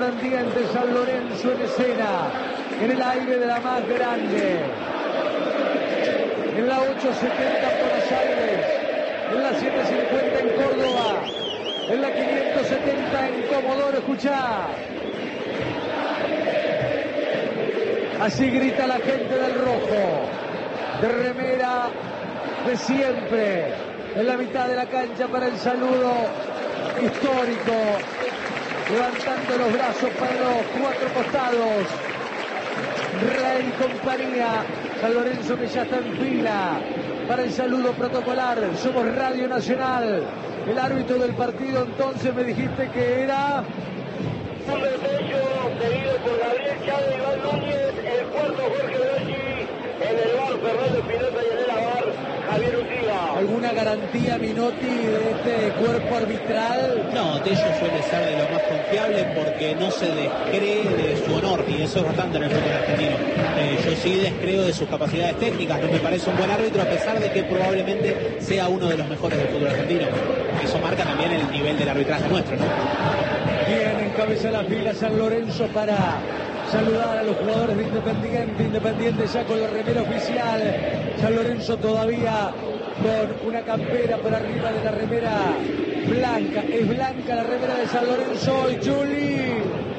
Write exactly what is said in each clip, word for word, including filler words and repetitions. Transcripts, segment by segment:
Independiente, San Lorenzo en escena, en el aire de la más grande, en la ochocientos setenta en Buenos Aires, en la setecientos cincuenta en Córdoba, en la quinientos setenta en Comodoro. Escuchá. Así grita la gente del rojo, de remera de siempre, en la mitad de la cancha para el saludo histórico, levantando los brazos para los cuatro costados. Rey y compañía, San Lorenzo que ya está en fila para el saludo protocolar. Somos Radio Nacional. El árbitro del partido entonces me dijiste que era... Un repecho seguido por Gabriel Chávez y Iván Núñez, el cuarto Jorge Belli, en el bar Fernando Espinosa y en el bar Javier Utiga. ¿Alguna garantía, Minotti, de este cuerpo arbitral? No, de ellos suele ser de lo más confiable porque no se descree de su honor, y eso es bastante en el fútbol argentino. Eh, yo sí descreo de sus capacidades técnicas, no me parece un buen árbitro, a pesar de que probablemente sea uno de los mejores del fútbol argentino. Eso marca también el nivel del arbitraje nuestro, ¿no? Bien, encabeza la fila San Lorenzo para saludar a los jugadores de Independiente. Independiente ya con la remera oficial. San Lorenzo todavía con una campera por arriba de la remera blanca. Es blanca la remera de San Lorenzo. Y Juli.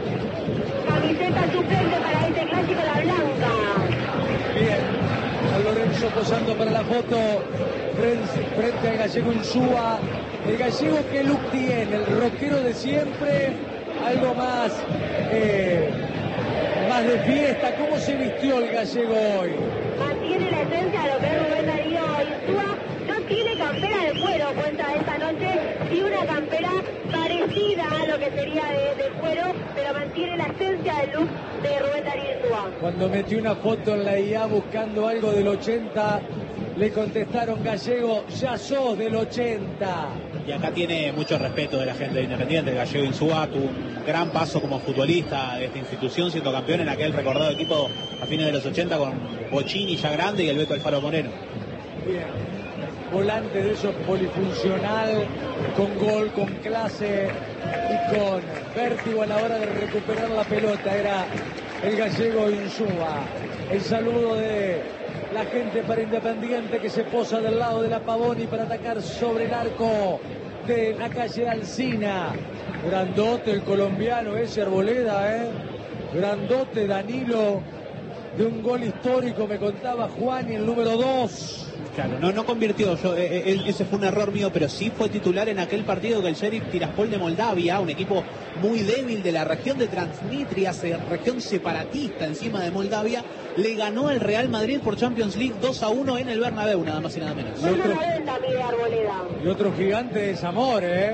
Camiseta suplente para este clásico, la blanca. Bien, San Lorenzo posando para la foto frente, frente al gallego Insúa. El gallego, ¿qué look tiene? El rockero de siempre, algo más, eh, más de fiesta. ¿Cómo se vistió el gallego hoy? Mantiene la esencia de lo que es Rubén Darío Insúa. No tiene campera de cuero puesta esta noche, y una campera parecida a lo que sería de, de cuero, pero mantiene la esencia del look de Rubén Darío Insúa. Cuando metió una foto en la I A buscando algo del ochenta, le contestaron: gallego, ya sos del ochenta. Y acá tiene mucho respeto de la gente de Independiente. El gallego Insúa tuvo un gran paso como futbolista de esta institución, siendo campeón en aquel recordado equipo a fines de los ochenta con Bocini ya grande y el Beto Alfaro Moreno. Bien, volante de esos polifuncional, con gol, con clase y con vértigo a la hora de recuperar la pelota. Era el gallego Insúa. El saludo de la gente para Independiente, que se posa del lado de la Pavoni para atacar sobre el arco de la calle Alsina. Grandote el colombiano ese, Arboleda, ¿eh? Grandote Danilo, de un gol histórico, me contaba Juan, y el número dos. Claro, no, no convirtió, yo, eh, ese fue un error mío, pero sí fue titular en aquel partido que el Sheriff Tiraspol de Moldavia, un equipo muy débil de la región de Transnistria, región separatista encima de Moldavia, le ganó al Real Madrid por Champions League dos a uno en el Bernabéu, nada más y nada menos. Y otro, Arboleda. Y otro gigante de Zamor, ¿eh?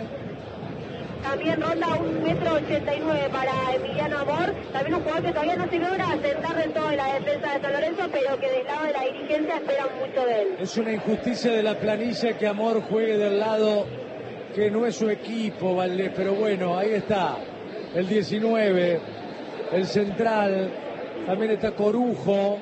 También ronda un metro ochenta y nueve para Emiliano Amor, también un jugador que todavía no se logra asentar del todo en la defensa de San Lorenzo, pero que del lado de la dirigencia esperan mucho de él. Es una injusticia de la planilla que Amor juegue del lado que no es su equipo, Valdés, pero bueno, ahí está el diecinueve, el central, también está Corujo.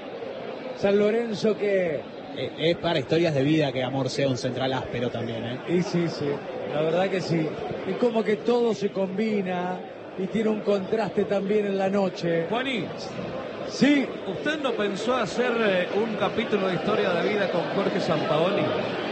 San Lorenzo que... Es para historias de vida que Amor sea un central áspero también, ¿eh? Y sí, sí, la verdad que sí. Y como que todo se combina y tiene un contraste también en la noche. Juaní, sí. ¿Usted no pensó hacer eh, un capítulo de historia de vida con Jorge Sampaoli?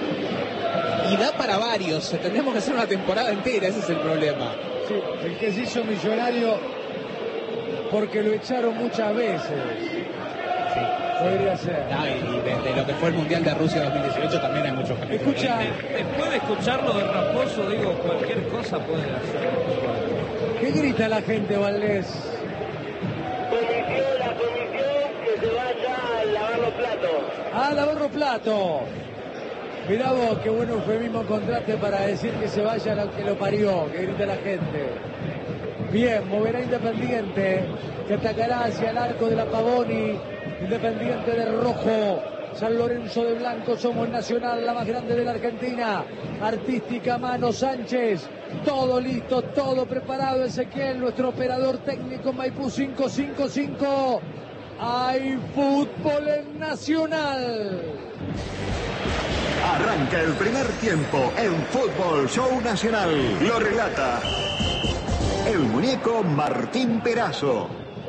Y da para varios, tendremos que hacer una temporada entera, ese es el problema. Sí, el que se hizo millonario porque lo echaron muchas veces. Sí. Podría ser. No, y desde lo que fue el Mundial de Rusia dos mil dieciocho también hay muchos capítulos. Escucha, después de escucharlo de Raposo, digo, cualquier cosa puede hacer. ¿qué grita la gente, Valdés? Comisión, la comisión, que se vaya a lavar los platos. ¡Ah, lavar los platos! Mirá vos, qué buen eufemismo encontraste para decir que se vaya al que lo parió, que grita la gente. Bien, moverá Independiente, que atacará hacia el arco de la Pavoni. Independiente de rojo, San Lorenzo de blanco, somos Nacional, la más grande de la Argentina. Artística mano Sánchez, todo listo, todo preparado. Ezequiel, nuestro operador técnico, Maipú cinco cinco cinco. Hay fútbol en Nacional. Arranca el primer tiempo en Fútbol Show Nacional. Lo relata el muñeco Martín Perazo.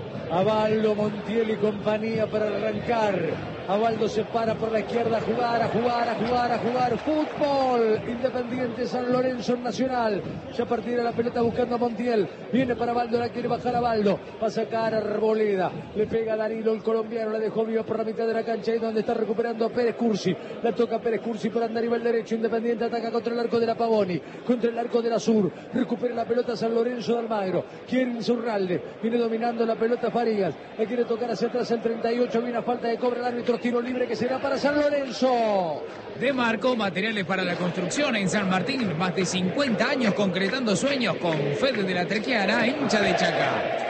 Avaldo, Montiel y compañía para arrancar. Avaldo se para por la izquierda a jugar, a jugar, a jugar, a jugar. Fútbol. Independiente San Lorenzo Nacional. Ya partida la pelota buscando a Montiel. Viene para Avaldo, la quiere bajar a Avaldo. Va a sacar a Arboleda. Le pega a Danilo, el colombiano. La dejó viva por la mitad de la cancha. Ahí donde está recuperando a Pérez Cursi. La toca Pérez Cursi por andar arriba el derecho. Independiente ataca contra el arco de la Pavoni. Contra el arco de la Sur. Recupera la pelota San Lorenzo de Almagro. Quiere Insaurralde. Viene dominando la pelota Farías. La quiere tocar hacia atrás el treinta y ocho. Viene a falta de cobra el árbitro. Tiro libre que será para San Lorenzo. De Marco, materiales para la construcción en San Martín. Más de cincuenta años concretando sueños con Fede de la Trequiana, hincha de Chaca.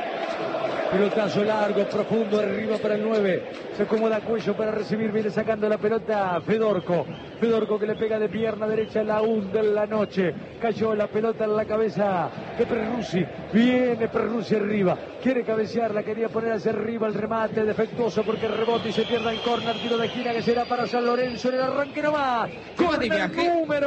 Pelotazo largo, profundo, arriba para el nueve. Se acomoda Cuello para recibir, viene sacando la pelota Fedorco. Fedorco que le pega de pierna derecha, la hunde en la noche. Cayó la pelota en la cabeza de Perruzzi. Viene Perruzzi arriba. Quiere cabecearla, quería poner hacia arriba el remate defectuoso porque rebote y se pierde el córner. Tiro de esquina que será para San Lorenzo en el arranque nomás. ¿Cómo de viaje?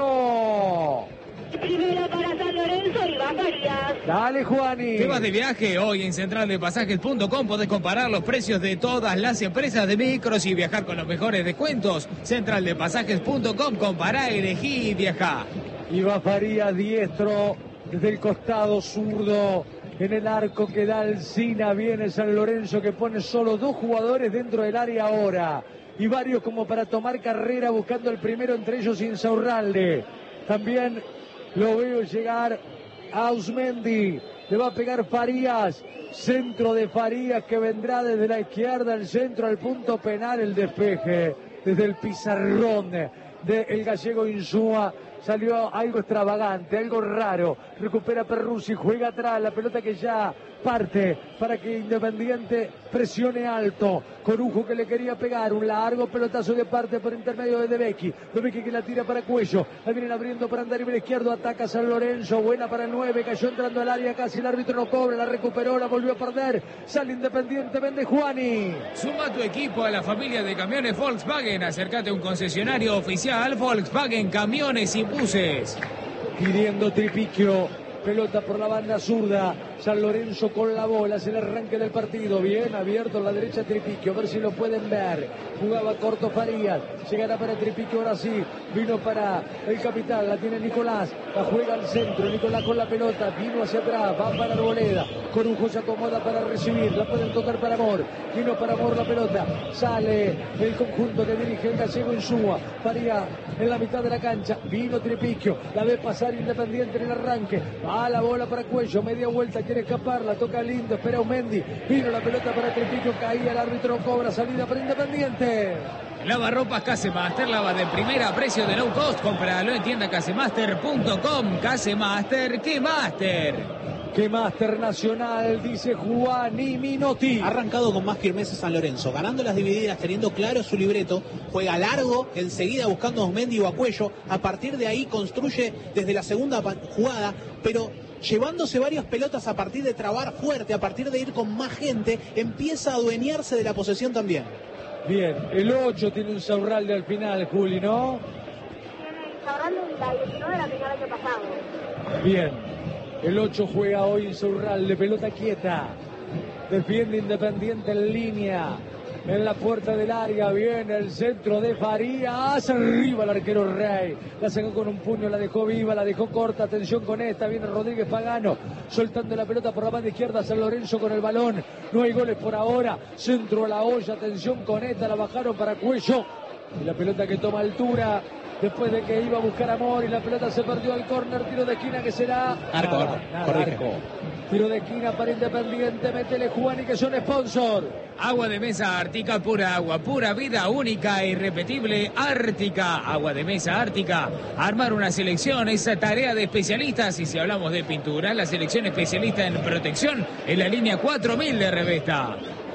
Número. Primero para San Lorenzo y va Farías. Dale, Juani. ¿Te vas de viaje? Hoy en central de pasajes punto com podés comparar los precios de todas las empresas de micros y viajar con los mejores descuentos. central de pasajes punto com, compará, elegí y viajá. Y va Farías diestro desde el costado zurdo. En el arco que da Alcina viene San Lorenzo que pone solo dos jugadores dentro del área ahora. Y varios como para tomar carrera buscando el primero, entre ellos Insaurralde. También lo veo llegar a Ausmendi. Le va a pegar Farías. Centro de Farías que vendrá desde la izquierda, el centro al punto penal, el despeje. Desde el pizarrón del gallego Insúa. Salió algo extravagante, algo raro. Recupera Perruzzi, juega atrás. La pelota que ya parte para que Independiente presione alto. Corujo que le quería pegar. Un largo pelotazo de parte por intermedio de De Becchi. De Becchi que la tira para Cuello. La vienen abriendo para andar el izquierdo. Ataca San Lorenzo. Buena para el nueve. Cayó entrando al área. Casi el árbitro no cobra. La recuperó. La volvió a perder. Sale Independiente. Vende Juani. Suma tu equipo a la familia de camiones Volkswagen. Acércate a un concesionario oficial Volkswagen Camiones y Buses. Pidiendo Tripiquio. Pelota por la banda zurda. San Lorenzo con la bola. Es el arranque del partido. Bien abierto a la derecha Tripiquio. A ver si lo pueden ver. Jugaba corto Farías. Llegará para Tripiquio ahora sí. Vino para el capitán. La tiene Nicolás. La juega al centro. Nicolás con la pelota. Vino hacia atrás. Va para Arboleda. Corujo se acomoda para recibir. La pueden tocar para Amor. Vino para Amor la pelota. Sale el conjunto que dirige el gallego Insúa. Farías en la mitad de la cancha. Vino Tripiquio. La ve pasar Independiente en el arranque. Va la bola para Cuello. Media vuelta. Quiere escapar. La toca lindo. Espera Aumendi. Vino la pelota para Tripiquio. Caía el árbitro. Cobra salida para Independiente. Lavarropas Casemaster, lava de primera a precio de low cost. Cómpralo en tienda casemaster punto com. Casemaster, ¿qué Master? ¡Qué Master Nacional! Dice Juani Minotti. Ha arrancado con más firmeza San Lorenzo, ganando las divididas, teniendo claro su libreto. Juega largo, enseguida buscando a Osmendi o a Cuello. A partir de ahí construye desde la segunda jugada, pero llevándose varias pelotas a partir de trabar fuerte, a partir de ir con más gente, empieza a adueñarse de la posesión también. Bien, el ocho tiene un Insaurralde al final, Juli, ¿no? Tiene Insaurralde y la diecinueve la tenía el año pasado. Bien, el ocho juega hoy Insaurralde, pelota quieta. Defiende Independiente en línea. En la puerta del área viene el centro de Farías. Arriba el arquero Rey. La sacó con un puño, la dejó viva, la dejó corta. Atención con esta. Viene Rodríguez Pagano. Soltando la pelota por la banda izquierda. San Lorenzo con el balón. No hay goles por ahora. Centro a la olla. Atención con esta. La bajaron para Cuello. Y la pelota que toma altura. Después de que iba a buscar Amor y la pelota se perdió al córner. Tiro de esquina que será Arco, nada, arco, nada, corrige. arco. Tiro de esquina para Independiente. Métele Juan y que son sponsor. Agua de mesa Ártica, pura agua, pura vida, única e irrepetible. Ártica, agua de mesa Ártica. Armar una selección es tarea de especialistas. Y si hablamos de pintura, la selección especialista en protección es la línea cuatro mil de Revesta.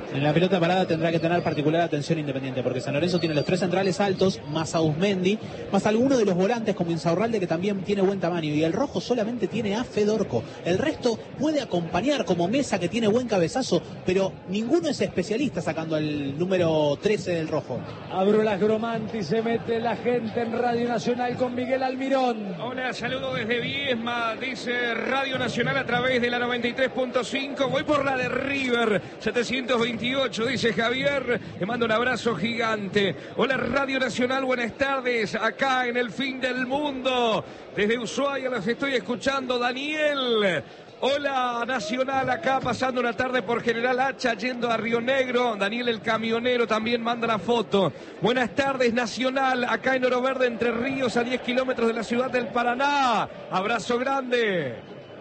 En la pelota parada tendrá que tener particular atención Independiente, porque San Lorenzo tiene los tres centrales altos, más Auzmendi, más alguno de los volantes como Insaurralde, que también tiene buen tamaño, y el rojo solamente tiene a Fedorco. El resto puede acompañar, como Mesa, que tiene buen cabezazo, pero ninguno es especialista sacando al número trece del rojo. Abro las Gromanti, se mete la gente en Radio Nacional con Miguel Almirón. Hola, saludo desde Viesma, dice Radio Nacional a través de la noventa y tres punto cinco. Voy por la de River, setecientos veintiocho, dice Javier. Le mando un abrazo gigante. Hola, Radio Nacional, buenas tardes. Acá en el fin del mundo. Desde Ushuaia los estoy escuchando, Daniel. Hola, Nacional, acá pasando una tarde por General Hacha, yendo a Río Negro. Daniel el camionero también manda la foto. Buenas tardes, Nacional, acá en Oro Verde, Entre Ríos, a diez kilómetros de la ciudad del Paraná. Abrazo grande.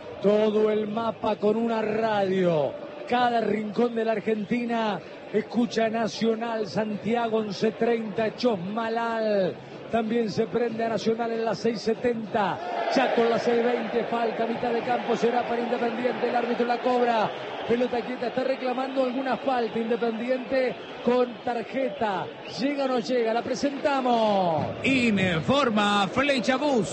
Todo el mapa con una radio. Cada rincón de la Argentina escucha Nacional. Santiago once treinta, Chosmalal. También se prende a Nacional en las seis setenta. Chaco en las seis veinte. Falta mitad de campo. Será para Independiente. El árbitro la cobra. Pelota quieta. Está reclamando alguna falta. Independiente con tarjeta. ¿Llega o no llega? La presentamos. Informa Flecha Bus.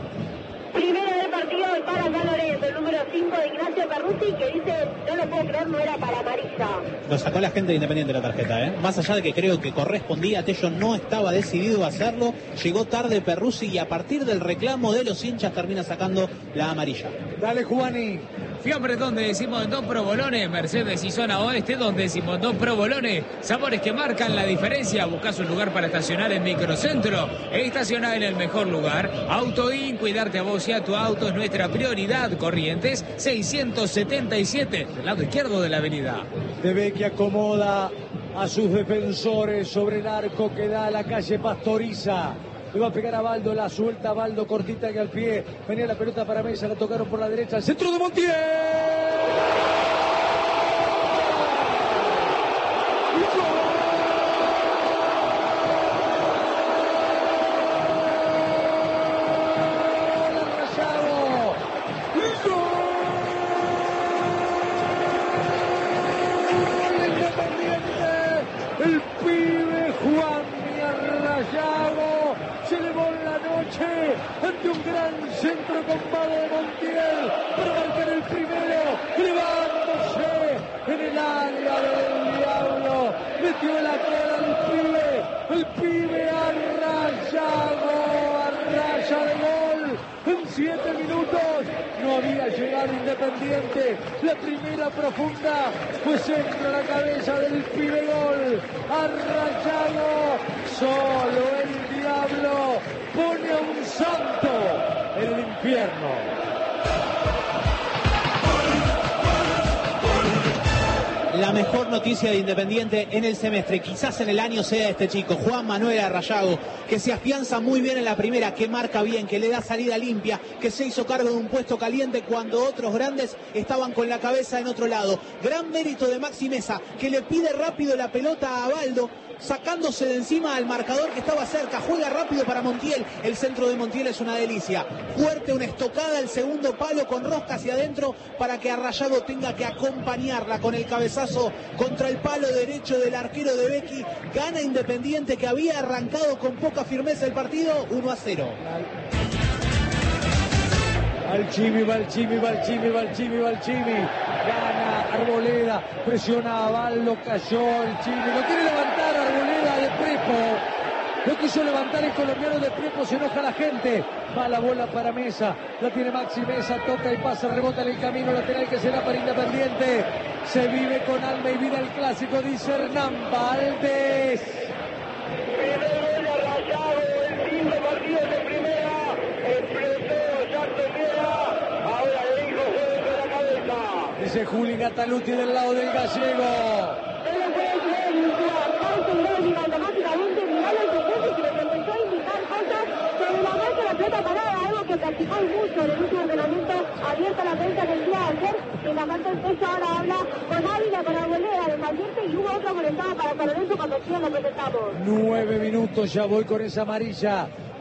Primero del partido para San Lorenzo, el número cinco de Ignacio Perruzzi, que dice, no lo puedo creer, no era para amarilla. Lo sacó la gente de Independiente la tarjeta, ¿eh? Más allá de que creo que correspondía, Tello no estaba decidido a hacerlo, llegó tarde Perruzzi y a partir del reclamo de los hinchas termina sacando la amarilla. Dale, Juani. Fiambres donde decimos dos provolones, Mercedes y zona oeste donde decimos dos provolones, sabores que marcan la diferencia. Buscas un lugar para estacionar en Microcentro, estacionar en el mejor lugar. Autoin, cuidarte a vos y a tu auto es nuestra prioridad. Corrientes seiscientos setenta y siete, del lado izquierdo de la avenida. Debe que acomoda a sus defensores sobre el arco que da a la calle Pastoriza. Le va a pegar a Baldo, la suelta Baldo cortita que al pie. Venía la pelota para Mesa, la tocaron por la derecha. El centro de Montiel. El pibe Juan Arrayago se elevó en la noche ante un gran centro combado de Montiel para marcar el primero, elevándose en el área del diablo, metió la cola al pibe, el pibe Arrayago, Arraya de gol en siete minutos. No había llegado Independiente, la primera profunda fue centro a la cabeza del pibe gol. Arrayago, solo el diablo pone a un santo en el infierno. La mejor noticia de Independiente en el semestre, quizás en el año, sea este chico, Juan Manuel Arrayago, que se afianza muy bien en la primera, que marca bien, que le da salida limpia, que se hizo cargo de un puesto caliente cuando otros grandes estaban con la cabeza en otro lado. Gran mérito de Maxi Mesa, que le pide rápido la pelota a Baldo, sacándose de encima al marcador que estaba cerca, juega rápido para Montiel, el centro de Montiel es una delicia, fuerte, una estocada al segundo palo con rosca hacia adentro para que Arrayago tenga que acompañarla con el cabezazo contra el palo derecho del arquero de Becchi. Gana Independiente, que había arrancado con poca firmeza el partido, uno a cero. Va el Chimi, va el Chimi, va el Chimi, va el Chimi, va el Chimi. Gana Arboleda, presiona a Baldo, cayó el Chimi. Lo quiere levantar Arboleda de Prepo. Lo quiso levantar el colombiano de Prepo, se enoja la gente. Va la bola para Mesa, la tiene Maxi Mesa, toca y pasa, rebota en el camino lateral que será para Independiente. Se vive con alma y vida el clásico, dice Hernán Valdés. Primer gol de Arrayago, el quinto partido de primera, explotó Jackson Viera, ahora le dijo juego de la cabeza. Dice Juli Gataluti del lado del gallego. Pero puede creer, Nicolás, se miró automáticamente, miró el sujeto y le empezó a indicar cosas sobre la marca de la pelota parada, algo que practicó mucho en el último entrenamiento abierto la prensa del día de ayer. En la parte del pecho ahora habla con Ávila, con Arboleda, de Valiente, y hubo otra molestada para San Lorenzo cuando sí lo presentamos. Nueve minutos, ya voy con esa amarilla.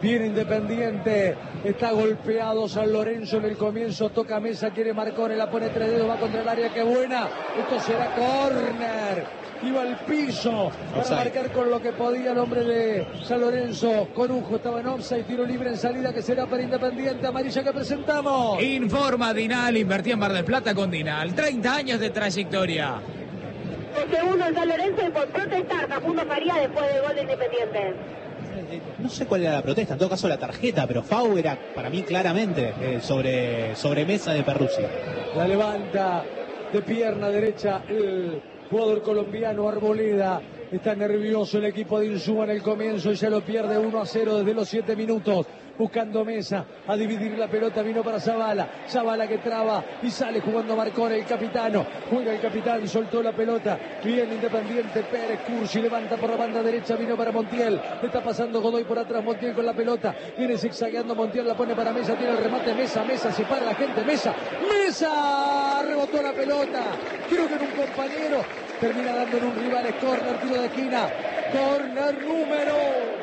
Viene Independiente, está golpeado San Lorenzo en el comienzo, toca Mesa, quiere Marcone, la pone tres dedos, va contra el área, qué buena. Esto será córner. Iba al piso para offside. Marcar con lo que podía el hombre de San Lorenzo. Corujo estaba en offside, tiro libre en salida que será para Independiente. Amarilla que presentamos. Informa Dinal, invertí en Mar del Plata con Dinal. treinta años de trayectoria. El segundo en San Lorenzo y por protestar Facundo Faría después del gol de Independiente. No sé cuál era la protesta, en todo caso la tarjeta, pero Fau era para mí claramente eh, sobre, sobre Mesa de Perruzzi. La levanta de pierna derecha el jugador colombiano Arboleda. Está nervioso el equipo de Insúa en el comienzo y ya lo pierde uno a cero desde los siete minutos. Buscando Mesa a dividir la pelota, vino para Zavala. Zavala que traba y sale jugando Marcone, el capitano. Juega el capitán, soltó la pelota. Bien Independiente, Pérez Cursi levanta por la banda derecha, vino para Montiel. Está pasando Godoy por atrás, Montiel con la pelota. Viene zigzagueando Montiel, la pone para Mesa, tiene el remate Mesa, Mesa, se para la gente, Mesa, Mesa, rebotó la pelota. Creo que en un compañero termina dando en un rival, es córner, tiro de esquina. Córner número.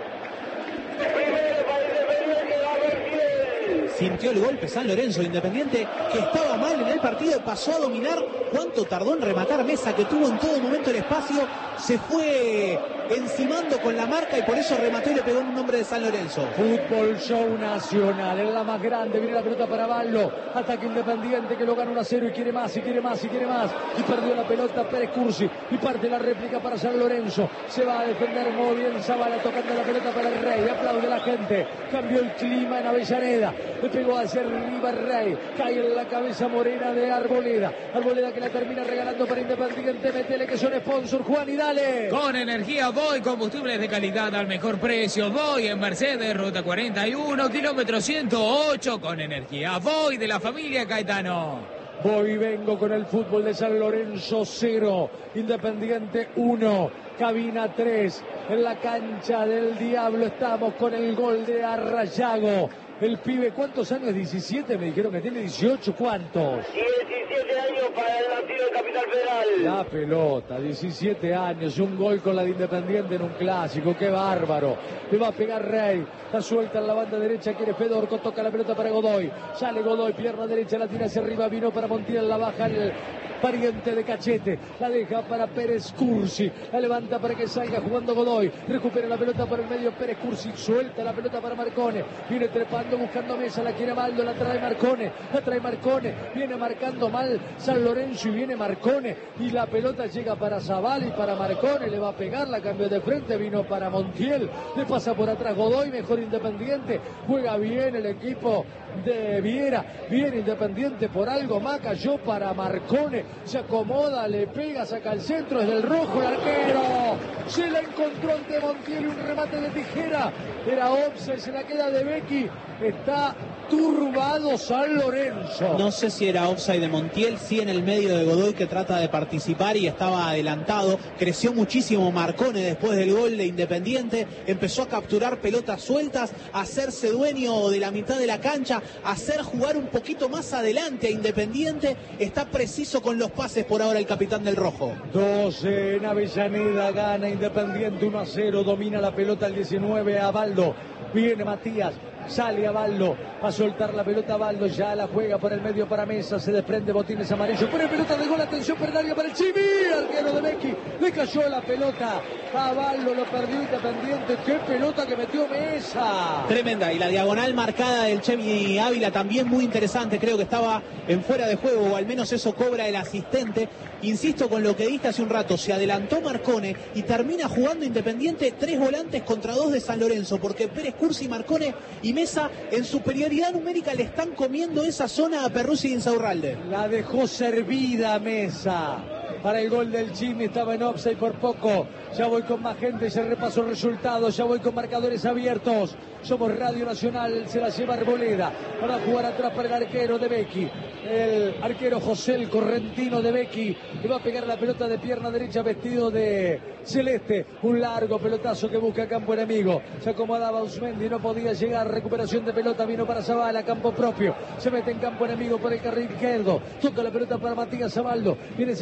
Primero para Independiente, va Montiel. Sintió el golpe San Lorenzo, Independiente que estaba mal en el partido, pasó a dominar. ¿Cuánto tardó en rematar Mesa, que tuvo en todo momento el espacio? Se fue encimando con la marca y por eso remató y le pegó en un hombre de San Lorenzo. Fútbol Show Nacional, es la más grande, viene la pelota para Ballo, ataque Independiente que lo gana uno a cero y quiere más, y quiere más, y quiere más, y perdió la pelota Pérez Cursi, y parte la réplica para San Lorenzo, se va a defender muy bien Zavala, tocando la pelota para el Rey, aplaude la gente, cambió el clima en Avellaneda, le pegó hacia arriba el Rey, cae en la cabeza morena de Arboleda, Arboleda que la termina regalando para Independiente, metele que son sponsor, Juan y dale. Con energía Voy, combustibles de calidad al mejor precio. Voy en Mercedes, ruta cuarenta y uno, kilómetro ciento ocho. Con energía Voy de la familia Caetano. Voy y vengo con el fútbol de San Lorenzo cero, Independiente uno, cabina tres, en la cancha del Diablo estamos con el gol de Arrayago. El pibe, ¿cuántos años? diecisiete, me dijeron que tiene dieciocho, ¿cuántos? diecisiete años para el nacido de Capital Federal. La pelota, diecisiete años, un gol con la de Independiente en un clásico, qué bárbaro. Le va a pegar Rey, está suelta en la banda derecha, quiere Fedorco, toca la pelota para Godoy. Sale Godoy, pierna derecha, la tira hacia arriba, vino para Montiel, la baja el pariente de Cachete, la deja para Pérez Cursi, la levanta para que salga jugando Godoy, recupera la pelota por el medio Pérez Cursi, suelta la pelota para Marcone, viene trepando buscando Mesa, la quiere Baldo, la trae Marcone, la trae Marcone, viene marcando mal San Lorenzo y viene Marcone y la pelota llega para Zavala y para Marcone, le va a pegar, la cambió de frente, vino para Montiel, le pasa por atrás Godoy, mejor Independiente, juega bien el equipo de Viera, bien Independiente por algo más, cayó para Marcone, se acomoda, le pega, saca el centro, es del rojo el arquero, se la encontró ante Montiel y un remate de tijera, era offside, se la queda de Becky, está turbado San Lorenzo. No sé si era offside de Montiel, sí en el medio de Godoy que trata de participar y estaba adelantado. Creció muchísimo Marcone después del gol de Independiente, empezó a capturar pelotas sueltas, a hacerse dueño de la mitad de la cancha, a hacer jugar un poquito más adelante a Independiente. Está preciso con los pases por ahora el capitán del rojo. doce en Avellaneda, gana Independiente uno a cero, domina la pelota el diecinueve a Baldo, viene Matías, sale a Baldo, a soltar la pelota a Baldo, ya la juega por el medio para Mesa, se desprende Botines amarillo, pone pelota de gol, atención Perdario para el Chivi, arquero de Becky, le cayó la pelota a Baldo, lo perdió Independiente, qué pelota que metió Mesa. Tremenda, y la diagonal marcada del Chemi Ávila también muy interesante, creo que estaba en fuera de juego, o al menos eso cobra el asistente. Insisto con lo que dije hace un rato, se adelantó Marcone y termina jugando Independiente tres volantes contra dos de San Lorenzo, porque Pérez Cursi, Marcone y Mesa en superioridad numérica le están comiendo esa zona a Perruzzi y Insaurralde. La dejó servida Mesa. Para el gol del Chimi, estaba en offside por poco. Ya voy con más gente, ya repaso resultados, ya voy con marcadores abiertos. Somos Radio Nacional, se la lleva Arboleda. Para jugar atrás para el arquero de Becky. El arquero José, el correntino de Becky. Le va a pegar la pelota de pierna derecha vestido de celeste. Un largo pelotazo que busca campo enemigo. Se acomodaba Usmendi, no podía llegar. Recuperación de pelota, vino para Zavala, campo propio. Se mete en campo enemigo por el carril izquierdo. Toca la pelota para Matías Zabaldo. Viene zigzagueando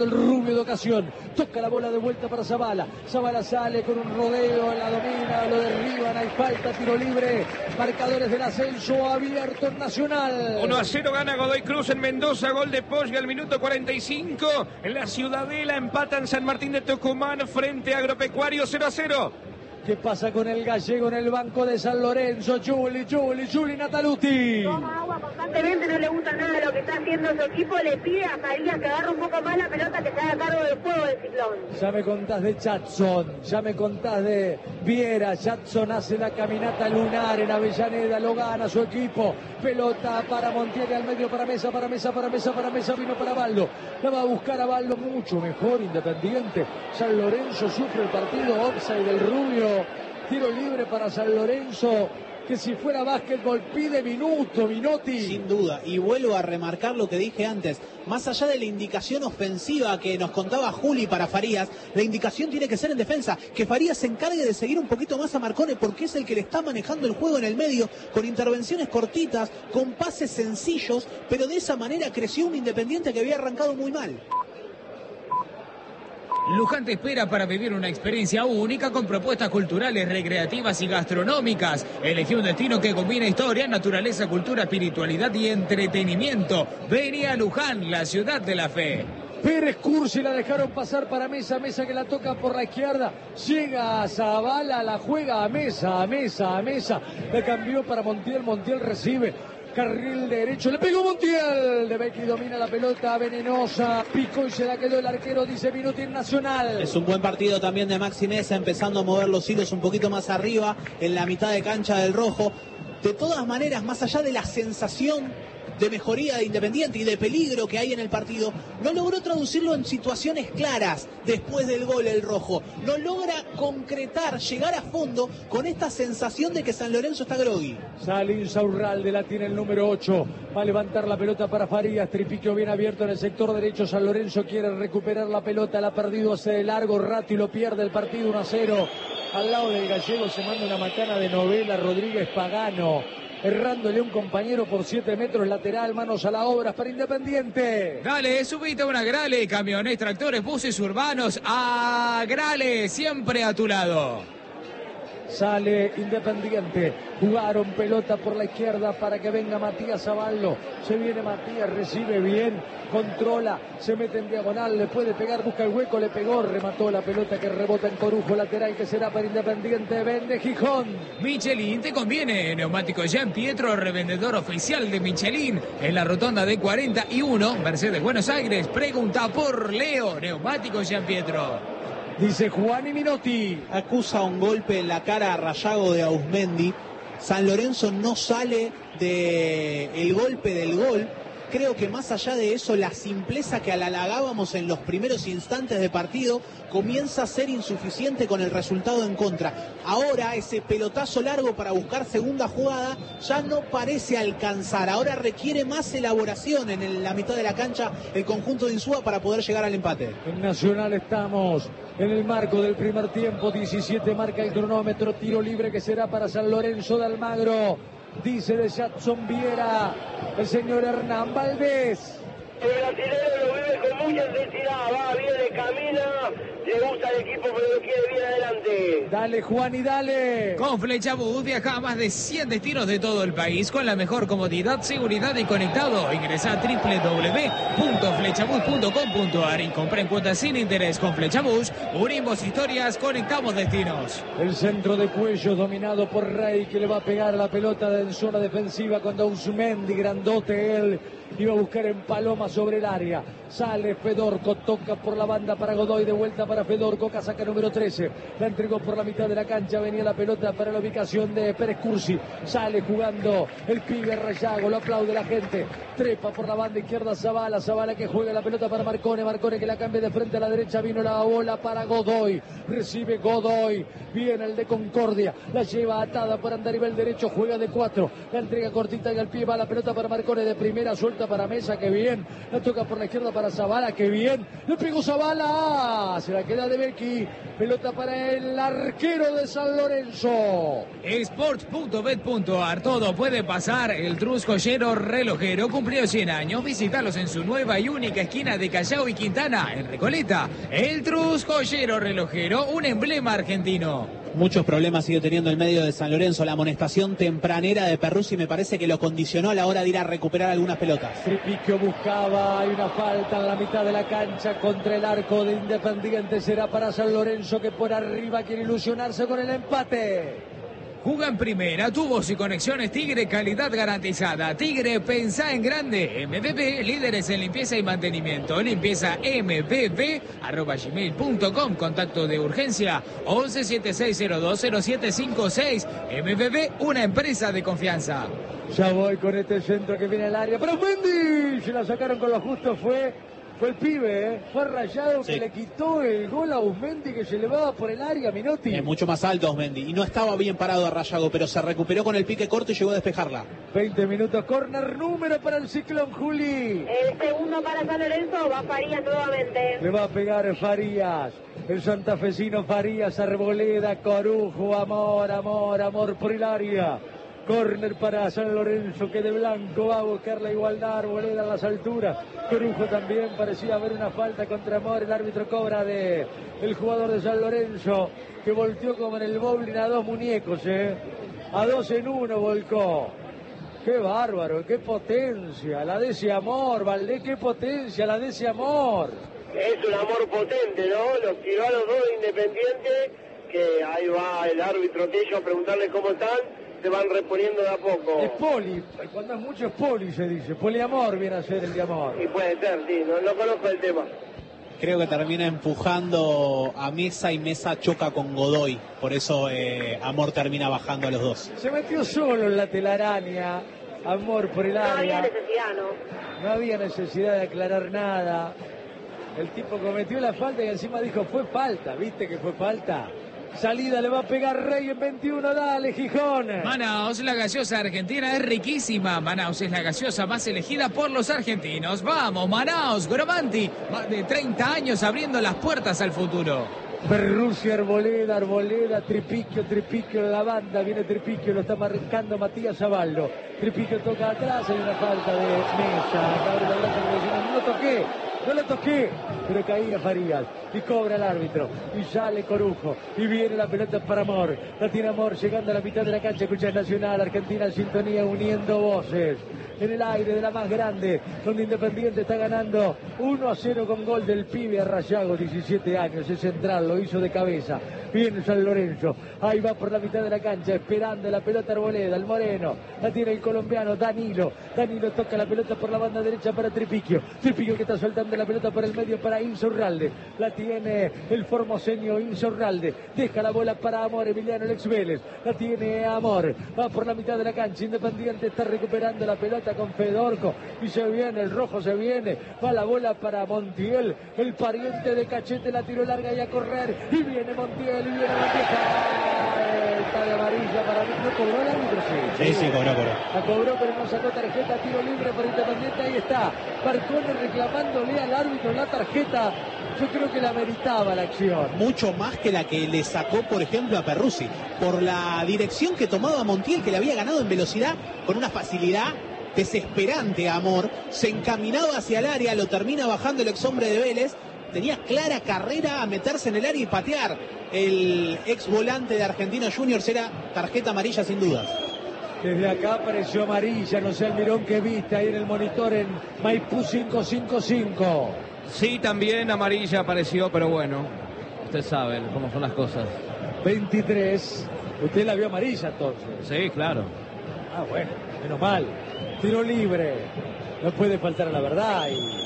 jugando el rubio de ocasión. Toca la bola de vuelta para Zavala. Zavala sale con un rodeo, la domina, lo derriban, hay falta, tiro libre. Marcadores del ascenso abierto en Nacional. uno a cero gana Godoy Cruz en Mendoza, gol de Poggi al minuto cuarenta y cinco. En la Ciudadela empatan San Martín de Tucumán frente a Agropecuario cero a cero. ¿Qué pasa con el gallego en el banco de San Lorenzo? Juli, Juli, Juli Nataluti. Toma agua constantemente, no le gusta nada lo que está haciendo su equipo. Le pide a Farías que agarre un poco más la pelota, que se haga cargo del juego del Ciclón. Ya me contás de Chatson, ya me contás de Viera. Chatson hace la caminata lunar en Avellaneda, lo gana su equipo. Pelota para Montiel al medio, para Mesa, para Mesa, para Mesa, para Mesa, vino para Baldo. La va a buscar a Baldo, mucho mejor Independiente. San Lorenzo sufre el partido, offside del Rubio. Tiro libre para San Lorenzo, que si fuera básquetbol pide minuto, Minotti. Sin duda, y vuelvo a remarcar lo que dije antes, más allá de la indicación ofensiva que nos contaba Juli para Farías, la indicación tiene que ser en defensa, que Farías se encargue de seguir un poquito más a Marcone, porque es el que le está manejando el juego en el medio, con intervenciones cortitas, con pases sencillos, pero de esa manera creció un Independiente que había arrancado muy mal. Luján te espera para vivir una experiencia única con propuestas culturales, recreativas y gastronómicas. Elegí un destino que combina historia, naturaleza, cultura, espiritualidad y entretenimiento. Vení a Luján, la ciudad de la fe. Pérez Cursi la dejaron pasar para Mesa, Mesa que la toca por la izquierda, llega a Zavala, la juega a Mesa, a Mesa, a Mesa, la cambió para Montiel, Montiel recibe. Carril derecho, le pegó Montiel. De Becky domina la pelota, venenosa. Picó y se la quedó el arquero, dice Minuto Nacional. Es un buen partido también de Maxi Mesa, empezando a mover los hilos un poquito más arriba, en la mitad de cancha del rojo. De todas maneras, más allá de la sensación de mejoría de Independiente y de peligro que hay en el partido, no logró traducirlo en situaciones claras después del gol el rojo. No logra concretar, llegar a fondo con esta sensación de que San Lorenzo está grogui. Sale Insaurralde, la tiene el número ocho. Va a levantar la pelota para Farías. Tripiquio bien abierto en el sector derecho. San Lorenzo quiere recuperar la pelota. La ha perdido hace largo rato y lo pierde el partido uno a cero. Al lado del gallego se manda una macana de novela Rodríguez Pagano, errándole un compañero por siete metros lateral, manos a la obra para Independiente. Dale, subite a una Grale, camiones, tractores, buses urbanos, a Grale, siempre a tu lado. Sale Independiente, jugaron pelota por la izquierda para que venga Matías Zaballo. Se viene Matías, recibe bien, controla, se mete en diagonal, le puede pegar, busca el hueco, le pegó, remató la pelota que rebota en Corujo, lateral que será para Independiente, vende Gijón. Michelin te conviene, neumático Jean Pietro, revendedor oficial de Michelin, en la rotonda de cuarenta y uno, Mercedes Buenos Aires, pregunta por Leo, neumático Jean Pietro. Dice Juan y Minotti. Acusa un golpe en la cara a Rayago de Ausmendi. San Lorenzo no sale del golpe del gol. Creo que más allá de eso, la simpleza que halagábamos en los primeros instantes de partido comienza a ser insuficiente con el resultado en contra. Ahora ese pelotazo largo para buscar segunda jugada ya no parece alcanzar. Ahora requiere más elaboración en el, la mitad de la cancha el conjunto de Insúa para poder llegar al empate. En Nacional estamos en el marco del primer tiempo. diecisiete marca el cronómetro. Tiro libre que será para San Lorenzo de Almagro. Dice de Jadson Viera el señor Hernán Valdés. El brasileño lo vive con mucha intensidad, va, viene, camina, le gusta el equipo pero lo quiere bien adelante. Dale Juan y dale. Con Flechabús viaja a más de cien destinos de todo el país con la mejor comodidad, seguridad y conectado. Ingresa a doble u doble u doble u punto flechabús punto com punto a r y compra en cuotas sin interés. Con Flechabús unimos historias, conectamos destinos. El centro de Cuello dominado por Rey, que le va a pegar la pelota en zona defensiva cuando Ausmendi, grandote él, iba a buscar en Paloma sobre el área. Sale Fedorco, toca por la banda para Godoy, de vuelta para Fedorco, casaca número trece. La entregó por la mitad de la cancha, venía la pelota para la ubicación de Pérez Cursi. Sale jugando el pibe Rayago, lo aplaude la gente. Trepa por la banda izquierda Zavala, Zavala que juega la pelota para Marcone, Marcone que la cambia de frente a la derecha, vino la bola para Godoy. Recibe Godoy, viene el de Concordia, la lleva atada por andar nivel derecho, juega de cuatro. La entrega cortita y al pie va la pelota para Marcone de primera, suelta pelota para Mesa, que bien. La toca por la izquierda para Zavala, que bien. Le pegó Zavala. Se la queda de Becky. Pelota para el arquero de San Lorenzo. Sports punto bet punto ar, todo puede pasar. El Trus Joyero Relojero cumplió cien años. Visítalos en su nueva y única esquina de Callao y Quintana, en Recoleta. El Trus Joyero Relojero, un emblema argentino. Muchos problemas sigue teniendo el medio de San Lorenzo. La amonestación tempranera de Perruzzi me parece que lo condicionó a la hora de ir a recuperar algunas pelotas. Tripiquio buscaba, hay una falta en la mitad de la cancha contra el arco de Independiente. Será para San Lorenzo, que por arriba quiere ilusionarse con el empate. Juga en primera, tubos y conexiones Tigre, calidad garantizada. Tigre, pensá en grande. M V P, líderes en limpieza y mantenimiento. Limpieza M V P, arroba gmail punto com. Contacto de urgencia, once setenta y seis cero dos cero siete cinco seis. M V P, una empresa de confianza. Ya voy con este centro que viene al área. ¡Pero Mendy! Se la sacaron con lo justo, fue... Fue el pibe, ¿eh? Fue Rayado, sí, que le quitó el gol a Usmendi, que se elevaba por el área, Minotti. Es mucho más alto Usmendi y no estaba bien parado a Rayado, pero se recuperó con el pique corto y llegó a despejarla. veinte minutos, córner, número para el Ciclón, Juli. El segundo para San Lorenzo, va Farías nuevamente. Le va a pegar Farías, el santafesino Farías, Arboleda, Corujo, amor, amor, amor por el área. Córner para San Lorenzo, que de blanco va a buscar la igualdad. Arboleda a las alturas. Corujo también, parecía haber una falta contra Amor. El árbitro cobra de el jugador de San Lorenzo, que volteó como en el bowling a dos muñecos, ¿eh? A dos en uno volcó. Qué bárbaro, qué potencia la de ese Amor, Valdés, qué potencia la de ese Amor. Es un amor potente, ¿no? Los tiró a los dos de Independiente, que ahí va el árbitro de ellos a preguntarle cómo están. Se van reponiendo de a poco. Es poli, cuando es mucho es poli, se dice. Poliamor viene a ser el de Amor. Y puede ser, sí, no, no conozco el tema. Creo que termina empujando a Mesa y Mesa choca con Godoy. Por eso eh, Amor termina bajando a los dos. Se metió solo en la telaraña. Amor por el área. No había necesidad, ¿no? No había necesidad de aclarar nada. El tipo cometió la falta y encima dijo, fue falta. ¿Viste que fue falta? Salida le va a pegar Rey en veintiuno, dale Gijón. Manaos, la gaseosa argentina es riquísima. Manaos es la gaseosa más elegida por los argentinos. Vamos, Manaos, Gromanti, más de treinta años abriendo las puertas al futuro. Perruzzi, Arboleda, Arboleda, Tripiquio, Tripiquio de la banda, viene Tripiquio, lo está marcando Matías Zaballo. Tripiquio toca atrás, hay una falta de Mesa. No lo toqué, no lo toqué, pero caía Farías y cobra el árbitro y sale Corujo y viene la pelota para Amor. La tiene Amor llegando a la mitad de la cancha. Escucha Nacional, Argentina en sintonía, uniendo voces en el aire de la más grande, donde Independiente está ganando uno a cero con gol del pibe Arrayago, diecisiete años, es central, lo hizo de cabeza. Viene San Lorenzo, ahí va por la mitad de la cancha, esperando la pelota Arboleda, el moreno, la tiene el colombiano Danilo. Danilo toca la pelota por la banda derecha para Tripiquio. Tripiquio que está soltando la pelota por el medio para Insaurralde. La tiene el formoseño Insaurralde. Deja la bola para Amor, Emiliano Lex Vélez. La tiene Amor. Va por la mitad de la cancha. Independiente está recuperando la pelota con Fedorco. Y se viene, el rojo se viene. Va la bola para Montiel. El pariente de Cachete la tiró larga y a correr. Y viene Montiel, y viene Montiel. Está de amarilla para mí. ¿No cobró el árbitro? Sí, sí, sí, cobró, cobró. La cobró, pero no sacó tarjeta. Tiro libre por Independiente. Ahí está. Marcone reclamándole al árbitro la tarjeta. Yo creo que la meritaba la acción. Mucho más que la que le sacó, por ejemplo, a Perruzzi. Por la dirección que tomaba Montiel, que le había ganado en velocidad con una facilidad desesperante a Amor. Se encaminaba hacia el área, lo termina bajando el ex hombre de Vélez. Tenía clara carrera a meterse en el área y patear. El ex volante de Argentinos Juniors, era tarjeta amarilla sin dudas. Desde acá apareció amarilla, no sé el mirón que viste ahí en el monitor en Maipú cinco cinco cinco. Sí, también amarilla apareció, pero bueno, usted sabe cómo son las cosas. veintitrés, usted la vio amarilla entonces. Sí, claro. Ah, bueno, menos mal. Tiro libre, no puede faltar a la verdad. Y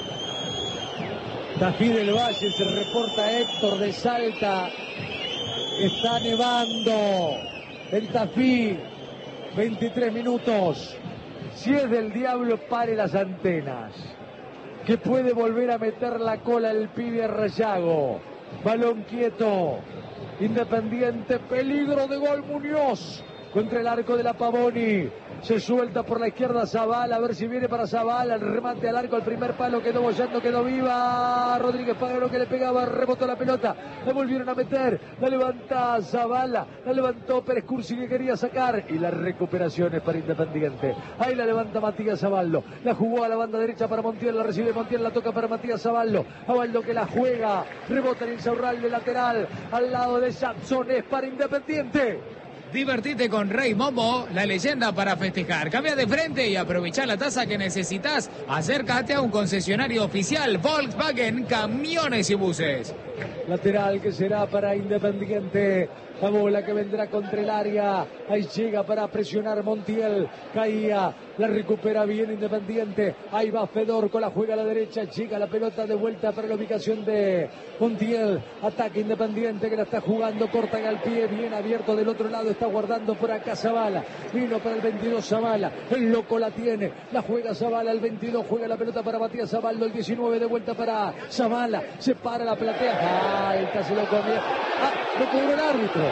Tafí del Valle, se reporta Héctor de Salta. Está nevando en Tafí. veintitrés minutos. Si es del diablo, pare las antenas. Que puede volver a meter la cola el pibe Arrayago. Balón quieto. Independiente, peligro de gol Muñoz. contra el arco de la Pavoni. Se suelta por la izquierda Zavala, a ver si viene para Zavala, el remate al arco, el primer palo, quedó bollando, quedó viva. Rodríguez Pagano que le pegaba, rebotó la pelota, la volvieron a meter, la levanta Zavala, la levantó Pérez Cursi que quería sacar, y la recuperación es para Independiente. Ahí la levanta Matías Zaballo, la jugó a la banda derecha para Montiel, la recibe Montiel, la toca para Matías Zaballo, Zaballo que la juega, rebota en Insaurral de lateral, al lado de Sansón, es para Independiente. Divertite con Rey Momo, la leyenda para festejar. Cambia de frente y aprovecha la tasa que necesitas. Acércate a un concesionario oficial Volkswagen Camiones y Buses. Lateral que será para Independiente. La bola que vendrá contra el área. Ahí llega para presionar Montiel. Caía. La recupera bien Independiente. Ahí va Fedor con la juega a la derecha. Llega la pelota de vuelta para la ubicación de Montiel. Ataque Independiente que la está jugando. Corta al pie. Bien abierto del otro lado. Está guardando por acá Zavala. Vino para el veintidós Zavala. El loco la tiene. La juega Zavala. El veintidós juega la pelota para Matías Zaballo. El diecinueve de vuelta para Zavala. Se para la platea. Ah, esta se lo comió. Ah, lo cobró el árbitro.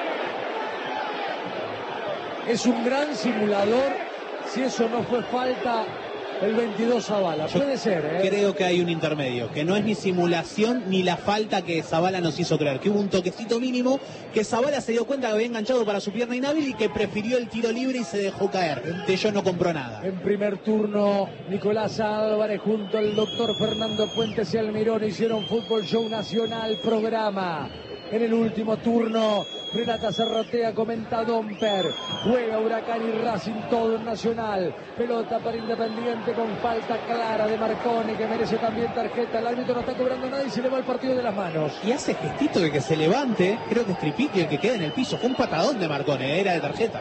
Es un gran simulador. Si eso no fue falta, el veintidós Zavala. Puede ser, ¿eh? Creo que hay un intermedio, que no es ni simulación ni la falta que Zavala nos hizo creer, que hubo un toquecito mínimo, que Zavala se dio cuenta que había enganchado para su pierna inhábil y que prefirió el tiro libre y se dejó caer. De ello no compró nada. En primer turno, Nicolás Álvarez junto al doctor Fernando Puentes y Almirón hicieron Fútbol Show Nacional programa. En el último turno, Renata Zarratea comenta Domper. Juega Huracán y Racing todo en Nacional. Pelota para Independiente con falta clara de Marconi que merece también tarjeta. El árbitro no está cobrando nada y se le va el partido de las manos. Y hace gestito de que se levante. Creo que es Tripiqui el que queda en el piso. Fue un patadón de Marconi, era de tarjeta.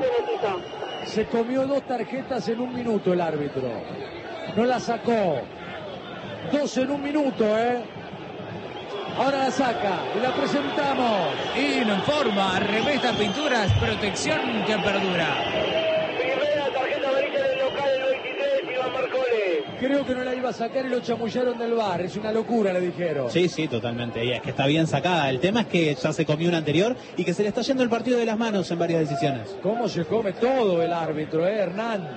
Se comió dos tarjetas en un minuto el árbitro. No la sacó. Dos en un minuto, ¿eh? Ahora la saca y la presentamos. Informa, Revesta Pinturas, protección que perdura. Primera tarjeta amarilla del local, el veintitrés, Iván Marconi. Creo que no la iba a sacar y lo chamullaron del bar. Es una locura, le dijeron. Sí, sí, totalmente. Y es que está bien sacada. El tema es que ya se comió una anterior y que se le está yendo el partido de las manos en varias decisiones. ¿Cómo se come todo el árbitro, eh, Hernán?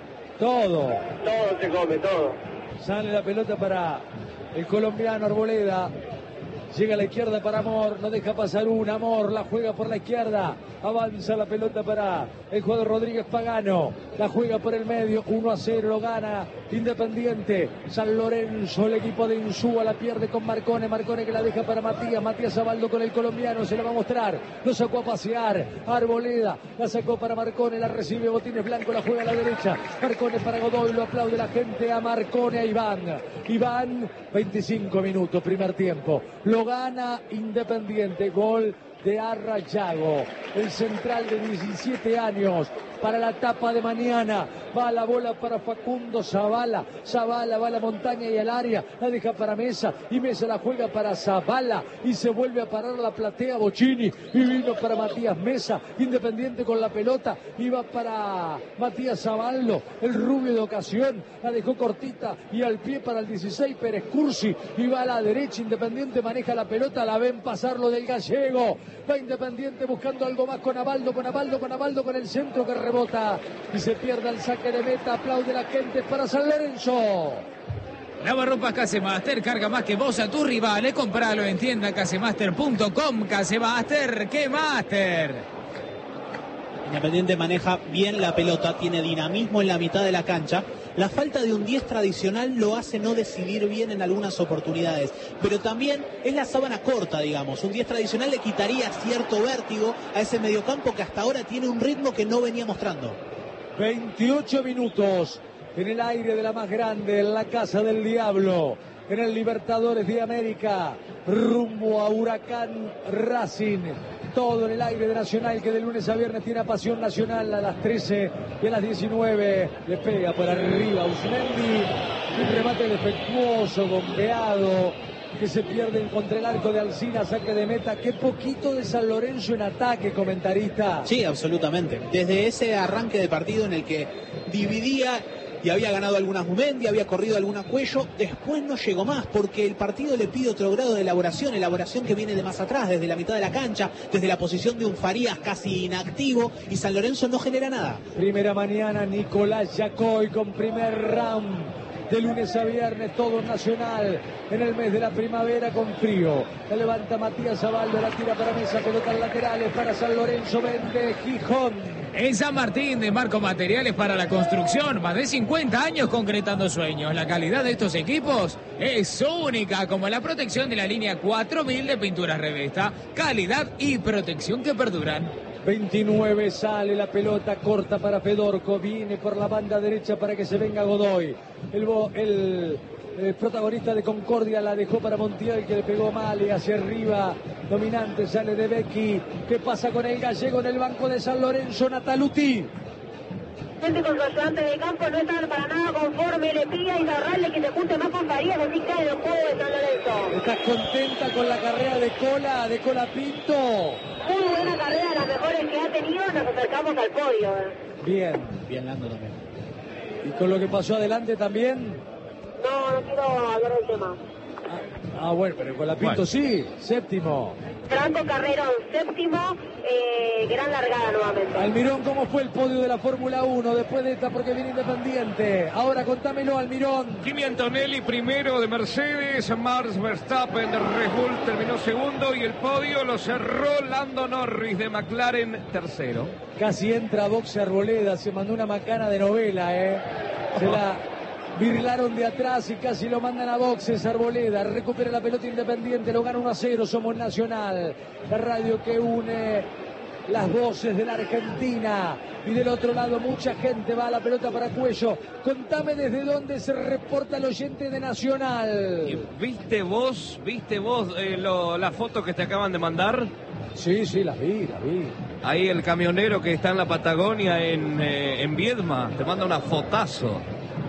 Todo. Todo se come, todo. Sale la pelota para el colombiano Arboleda. Llega a la izquierda para Amor, no deja pasar una, Amor la juega por la izquierda, avanza la pelota para el jugador Rodríguez Pagano, la juega por el medio, uno a cero, lo gana Independiente. San Lorenzo, el equipo de Insúa la pierde con Marcone, Marcone que la deja para Matías, Matías Zaballo con el colombiano, se la va a mostrar, lo sacó a pasear, Arboleda, la sacó para Marcone, la recibe Botines Blanco, la juega a la derecha, Marcone para Godoy, lo aplaude la gente a Marcone, a Iván, Iván, veinticinco minutos, primer tiempo, lo gana Independiente, gol de Arrayago, el central de diecisiete años, para la etapa de mañana, va la bola para Facundo Zavala, Zavala va a la montaña y al área, la deja para Mesa, y Mesa la juega para Zavala, y se vuelve a parar la platea Bocini, y vino para Matías Mesa, Independiente con la pelota, iba para Matías Zaballo, el rubio de ocasión, la dejó cortita, y al pie para el dieciséis Pérez Cursi, y va a la derecha, Independiente maneja la pelota, la ven pasarlo del gallego, va Independiente buscando algo más con Abaldo, con Abaldo, con Abaldo, con el centro que rebota y se pierde el saque de meta. Aplaude la gente para San Lorenzo. Lavarropas Casemaster, carga más que vos a tu rivales. Compralo en tienda casemaster punto com. Casemaster, ¡qué master! Independiente maneja bien la pelota, tiene dinamismo en la mitad de la cancha. La falta de un diez tradicional lo hace no decidir bien en algunas oportunidades, pero también es la sábana corta, digamos. Un diez tradicional le quitaría cierto vértigo a ese mediocampo que hasta ahora tiene un ritmo que no venía mostrando. veintiocho minutos en el aire de la más grande, en la casa del Diablo, en el Libertadores de América, rumbo a Huracán Racing. Todo en el aire de Nacional, que de lunes a viernes tiene a Pasión Nacional a las trece y a las diecinueve. Le pega por arriba Usmendi. Un remate defectuoso, bombeado, que se pierde contra el arco de Alcina, saque de meta. Qué poquito de San Lorenzo en ataque, comentarista. Sí, absolutamente. Desde ese arranque de partido en el que dividía y había ganado algunas Mumendi, había corrido alguna Cuello, después no llegó más, porque el partido le pide otro grado de elaboración, elaboración que viene de más atrás, desde la mitad de la cancha, desde la posición de un Farías casi inactivo, y San Lorenzo no genera nada. Primera mañana, Nicolás Yacoy con primer round. De lunes a viernes, todo nacional, en el mes de la primavera con frío. La levanta Matías Abaldo, la tira para mesa, pelotas laterales para San Lorenzo, vende Gijón. En San Martín, de Marco Materiales para la construcción, más de cincuenta años concretando sueños. La calidad de estos equipos es única, como la protección de la línea cuatro mil de Pinturas Revesta. Calidad y protección que perduran. veintinueve, sale la pelota corta para Fedorco, viene por la banda derecha para que se venga Godoy. El, el, el protagonista de Concordia la dejó para Montiel, que le pegó mal y hacia arriba, dominante, sale de Becchi. ¿Qué pasa con el gallego en el banco de San Lorenzo? Nataluti. Gente con su ayudante de campo no están para nada conforme, le pide a Izarralde que se junte más con Farías, así cae en el juego de San Lorenzo. ¿Estás contenta con la carrera de Cola, de Cola Pinto? Muy buena carrera, las mejores que ha tenido, nos acercamos al podio. ¿eh? Bien. Bien, Lando también. ¿Y con lo que pasó adelante también? No, no quiero hablar del tema. Ah, ah bueno, pero con la Pinto bueno. Sí, séptimo. Franco Carrerón, séptimo, eh, gran largada nuevamente. Almirón, ¿cómo fue el podio de la Fórmula uno después de esta? Porque viene Independiente. Ahora contámelo, Almirón. Kimi Antonelli primero de Mercedes, Max Verstappen de Red Bull terminó segundo y el podio lo cerró Lando Norris de McLaren tercero. Casi entra a boxe Arboleda, se mandó una macana de novela, ¿eh? Se la birlaron de atrás y casi lo mandan a boxes. Arboleda recupera la pelota Independiente, lo gana uno a cero. Somos Nacional, la radio que une las voces de la Argentina. Y del otro lado mucha gente va a la pelota para Cuello. Contame desde dónde se reporta el oyente de Nacional. ¿Viste vos, viste vos eh, lo, la foto que te acaban de mandar? Sí, sí, las vi, las vi. Ahí el camionero que está en la Patagonia, en, eh, en Viedma, te manda una fotazo.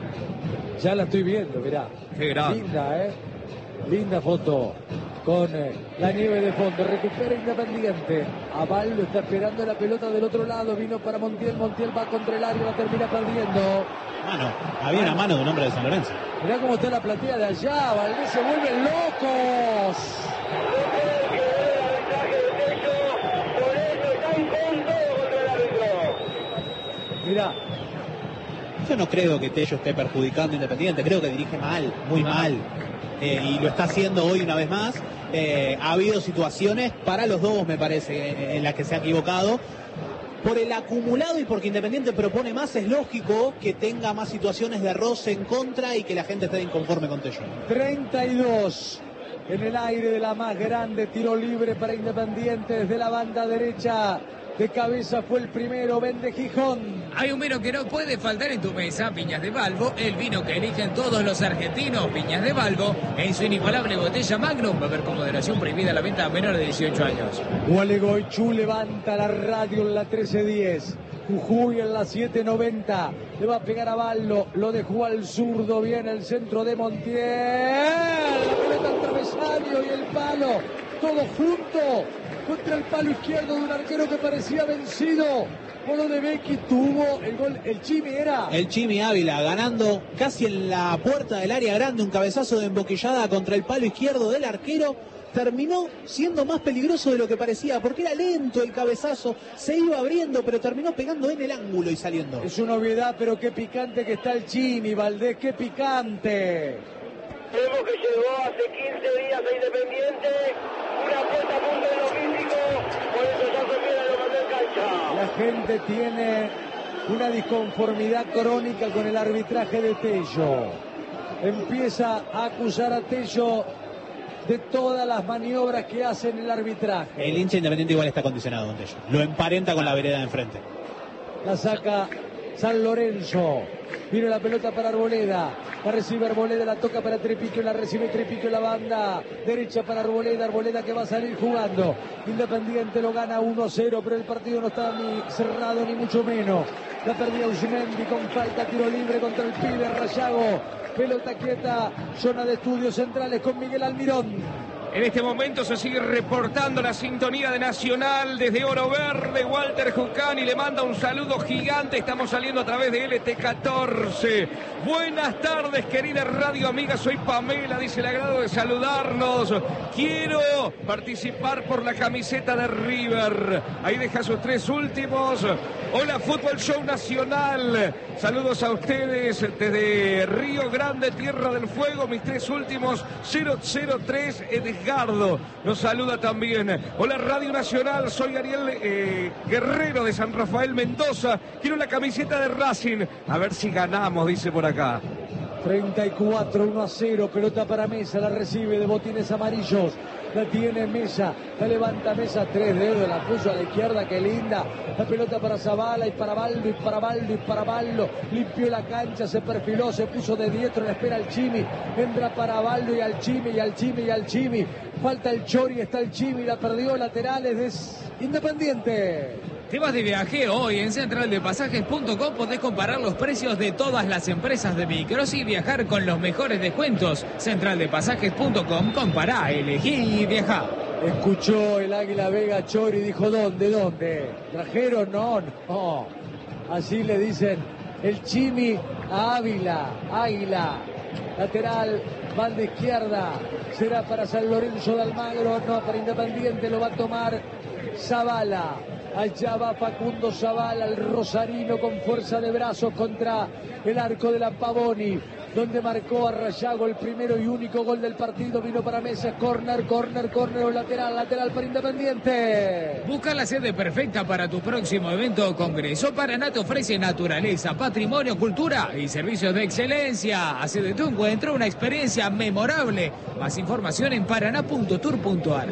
Ya la estoy viendo, mirá. Qué grande. Linda, ¿eh? Linda foto. Con eh, la nieve de fondo. Recupera Independiente. Abaldo está esperando la pelota del otro lado. Vino para Montiel. Montiel va contra el área. La termina perdiendo. Mano. Había una mano de un hombre de San Lorenzo. Mirá cómo está la platea de allá. Valdés se vuelven locos. Mirá. Yo no creo que Tello esté perjudicando a Independiente, creo que dirige mal, muy mal, eh, y lo está haciendo hoy una vez más. Eh, ha habido situaciones para los dos, me parece, en las que se ha equivocado. Por el acumulado y porque Independiente propone más, es lógico que tenga más situaciones de roce en contra y que la gente esté inconforme con Tello. treinta y dos en el aire de la más grande, tiro libre para Independiente desde la banda derecha. De cabeza fue el primero, vende Gijón. Hay un vino que no puede faltar en tu mesa, Viñas de Balbo, el vino que eligen todos los argentinos. Viñas de Balbo, en su inigualable botella Magnum, va a haber con moderación prohibida la venta a menores de dieciocho años. Gualeguaychú levanta la radio en la trece diez. Jujuy en la siete noventa. Le va a pegar a Baldo, lo dejó al zurdo, viene el centro de Montiel. La pelota al travesaño y el palo, todo junto. Contra el palo izquierdo de un arquero que parecía vencido. Polo de Becchi tuvo el gol, el Chimi era. El Chimi Ávila ganando casi en la puerta del área grande, un cabezazo de emboquillada contra el palo izquierdo del arquero. Terminó siendo más peligroso de lo que parecía, porque era lento el cabezazo, se iba abriendo, pero terminó pegando en el ángulo y saliendo. Es una obviedad, pero qué picante que está el Chimi, Valdés, qué picante. Vemos que llegó hace quince días a Independiente, una puesta a punto de lo físico, por eso ya se queda lo mandó en cancha. La gente tiene una disconformidad crónica con el arbitraje de Tello. Empieza a acusar a Tello de todas las maniobras que hace en el arbitraje. El hincha Independiente igual está condicionado con Tello. Lo emparenta con la vereda de enfrente. La saca San Lorenzo. Viene la pelota para Arboleda. La recibe Arboleda, la toca para Trepiquio, la recibe Trepiquio en la banda derecha para Arboleda. Arboleda que va a salir jugando. Independiente lo gana uno a cero, pero el partido no está ni cerrado ni mucho menos. La perdía Usimendi con falta, tiro libre contra el pibe Rayago. Pelota quieta, zona de estudios centrales con Miguel Almirón. En este momento se sigue reportando la sintonía de Nacional desde Oro Verde. Walter Jucani le manda un saludo gigante. Estamos saliendo a través de L T catorce. Buenas tardes, querida radio amiga. Soy Pamela, dice, el agrado de saludarnos. Quiero participar por la camiseta de River. Ahí deja sus tres últimos. Hola, Fútbol Show Nacional. Saludos a ustedes desde Río Grande, Tierra del Fuego. Mis tres últimos, cero cero tres, Edgardo nos saluda también. Hola, Radio Nacional. Soy Ariel eh, Guerrero de San Rafael, Mendoza. Quiero la camiseta de Racing. A ver si ganamos, dice por acá. treinta y cuatro, uno a cero, pelota para Mesa, la recibe de botines amarillos, la tiene Mesa, la levanta Mesa, tres dedos, la puso a la izquierda, qué linda, la pelota para Zabala y para Baldo y para Baldo y para Baldo, limpió la cancha, se perfiló, se puso de diestro, la espera al Chimi, entra para Baldo y al Chimi y al Chimi y al Chimi, falta el Chori, está el Chimi, la perdió, laterales de Independiente. Te vas de viaje hoy en central de pasajes punto com. Podés comparar los precios de todas las empresas de micros y viajar con los mejores descuentos. central de pasajes punto com. Compará, elegí y viajá. Escuchó el Águila Vega Chori y dijo, ¿dónde, dónde? ¿Trajeron? No, no. Así le dicen el Chimi a Ávila. Águila, lateral, banda izquierda. Será para San Lorenzo de Almagro, no, para Independiente lo va a tomar Zabala. Allá va Facundo Zabala, el rosarino, con fuerza de brazos contra el arco de la Pavoni, donde marcó a Rayago el primero y único gol del partido. Vino para Mesa, córner, córner, córner, lateral, lateral para Independiente. Busca la sede perfecta para tu próximo evento o congreso. Paraná te ofrece naturaleza, patrimonio, cultura y servicios de excelencia. Hace de tu encuentro una experiencia memorable. Más información en paraná punto tour punto ar.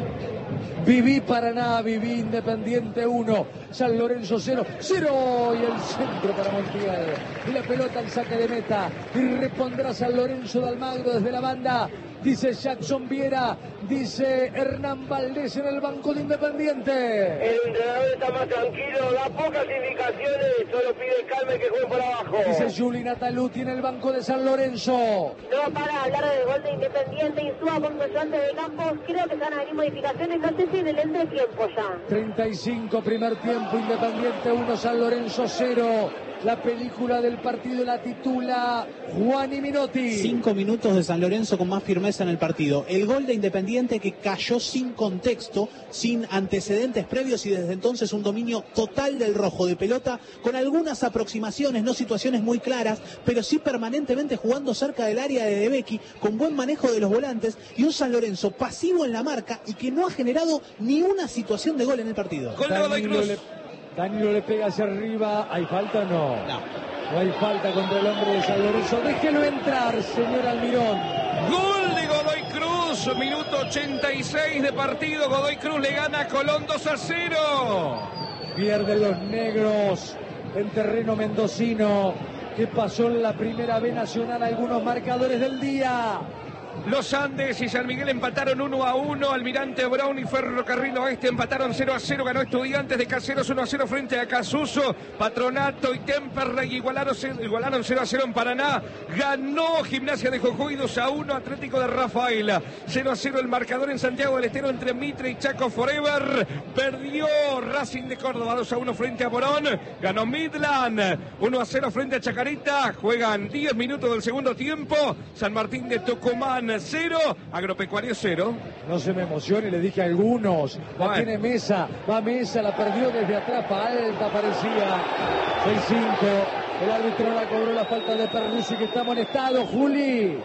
Viví Paraná, viví Independiente uno, San Lorenzo cero, cero y el centro para Montiel. Y la pelota en saque de meta y respondrá San Lorenzo de Almagro desde la banda. Dice Jackson Viera, dice Hernán Valdés en el banco de Independiente. El entrenador está más tranquilo, da pocas indicaciones, solo pide calma y que juegue por abajo. Dice Juli Nataluti en el banco de San Lorenzo. No para hablar del gol de Independiente y Insúa con ayudante de Campos. Creo que se van a venir modificaciones, no sé si en el entretiempo ya. treinta y cinco, primer tiempo, Independiente uno, San Lorenzo cero. La película del partido la titula Juani Minotti. Cinco minutos de San Lorenzo con más firmeza en el partido. El gol de Independiente que cayó sin contexto, sin antecedentes previos y desde entonces un dominio total del rojo de pelota, con algunas aproximaciones, no situaciones muy claras, pero sí permanentemente jugando cerca del área de De Becchi, con buen manejo de los volantes y un San Lorenzo pasivo en la marca y que no ha generado ni una situación de gol en el partido. Gol de Godoy Cruz. Danilo le pega hacia arriba. ¿Hay falta o no? No. No hay falta contra el hombre de San Lorenzo. Déjelo entrar, señor Almirón. Gol de Godoy Cruz, minuto ochenta y seis de partido. Godoy Cruz le gana a Colón dos a cero. Pierden los negros en terreno mendocino. ¿Qué pasó en la primera B Nacional? Algunos marcadores del día. Los Andes y San Miguel empataron uno a uno. Almirante Brown y Ferrocarril Oeste empataron cero a cero. Ganó Estudiantes de Caseros uno a cero frente a Casuso. Patronato y Temperley igualaron, igualaron cero a cero en Paraná. Ganó Gimnasia de Jujuy dos a uno. Atlético de Rafaela cero a cero el marcador en Santiago del Estero entre Mitre y Chaco Forever. Perdió Racing de Córdoba dos a uno frente a Morón. Ganó Midland uno a cero frente a Chacarita. Juegan diez minutos del segundo tiempo. San Martín de Tucumán cero, Agropecuario cero. No se me emocione, le dije a algunos. La Bueno. tiene Mesa, va Mesa, la perdió desde atrás, para alta parecía. seis cinco, el árbitro la cobró la falta de Perruzzi que está amonestado, Juli.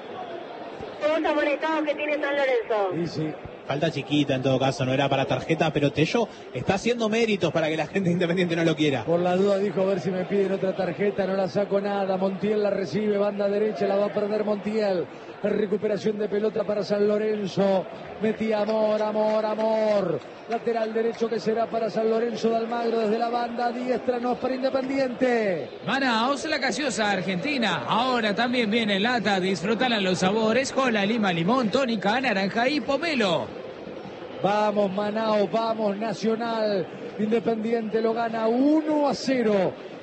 Todos amonestados que tiene San Lorenzo. Y sí. Falta chiquita en todo caso, no era para tarjeta, pero Tello está haciendo méritos para que la gente de Independiente no lo quiera. Por la duda dijo, a ver si me piden otra tarjeta, no la saco nada. Montiel la recibe, banda derecha, la va a perder Montiel. Recuperación de pelota para San Lorenzo. Metía Amor, Amor, Amor. Lateral derecho que será para San Lorenzo de Almagro desde la banda diestra, no es para Independiente. Manaos, la gaseosa argentina. Ahora también viene lata. Disfrútala los sabores. Cola, lima, limón, tónica, naranja y pomelo. Vamos Manaos, vamos Nacional. Independiente lo gana uno a cero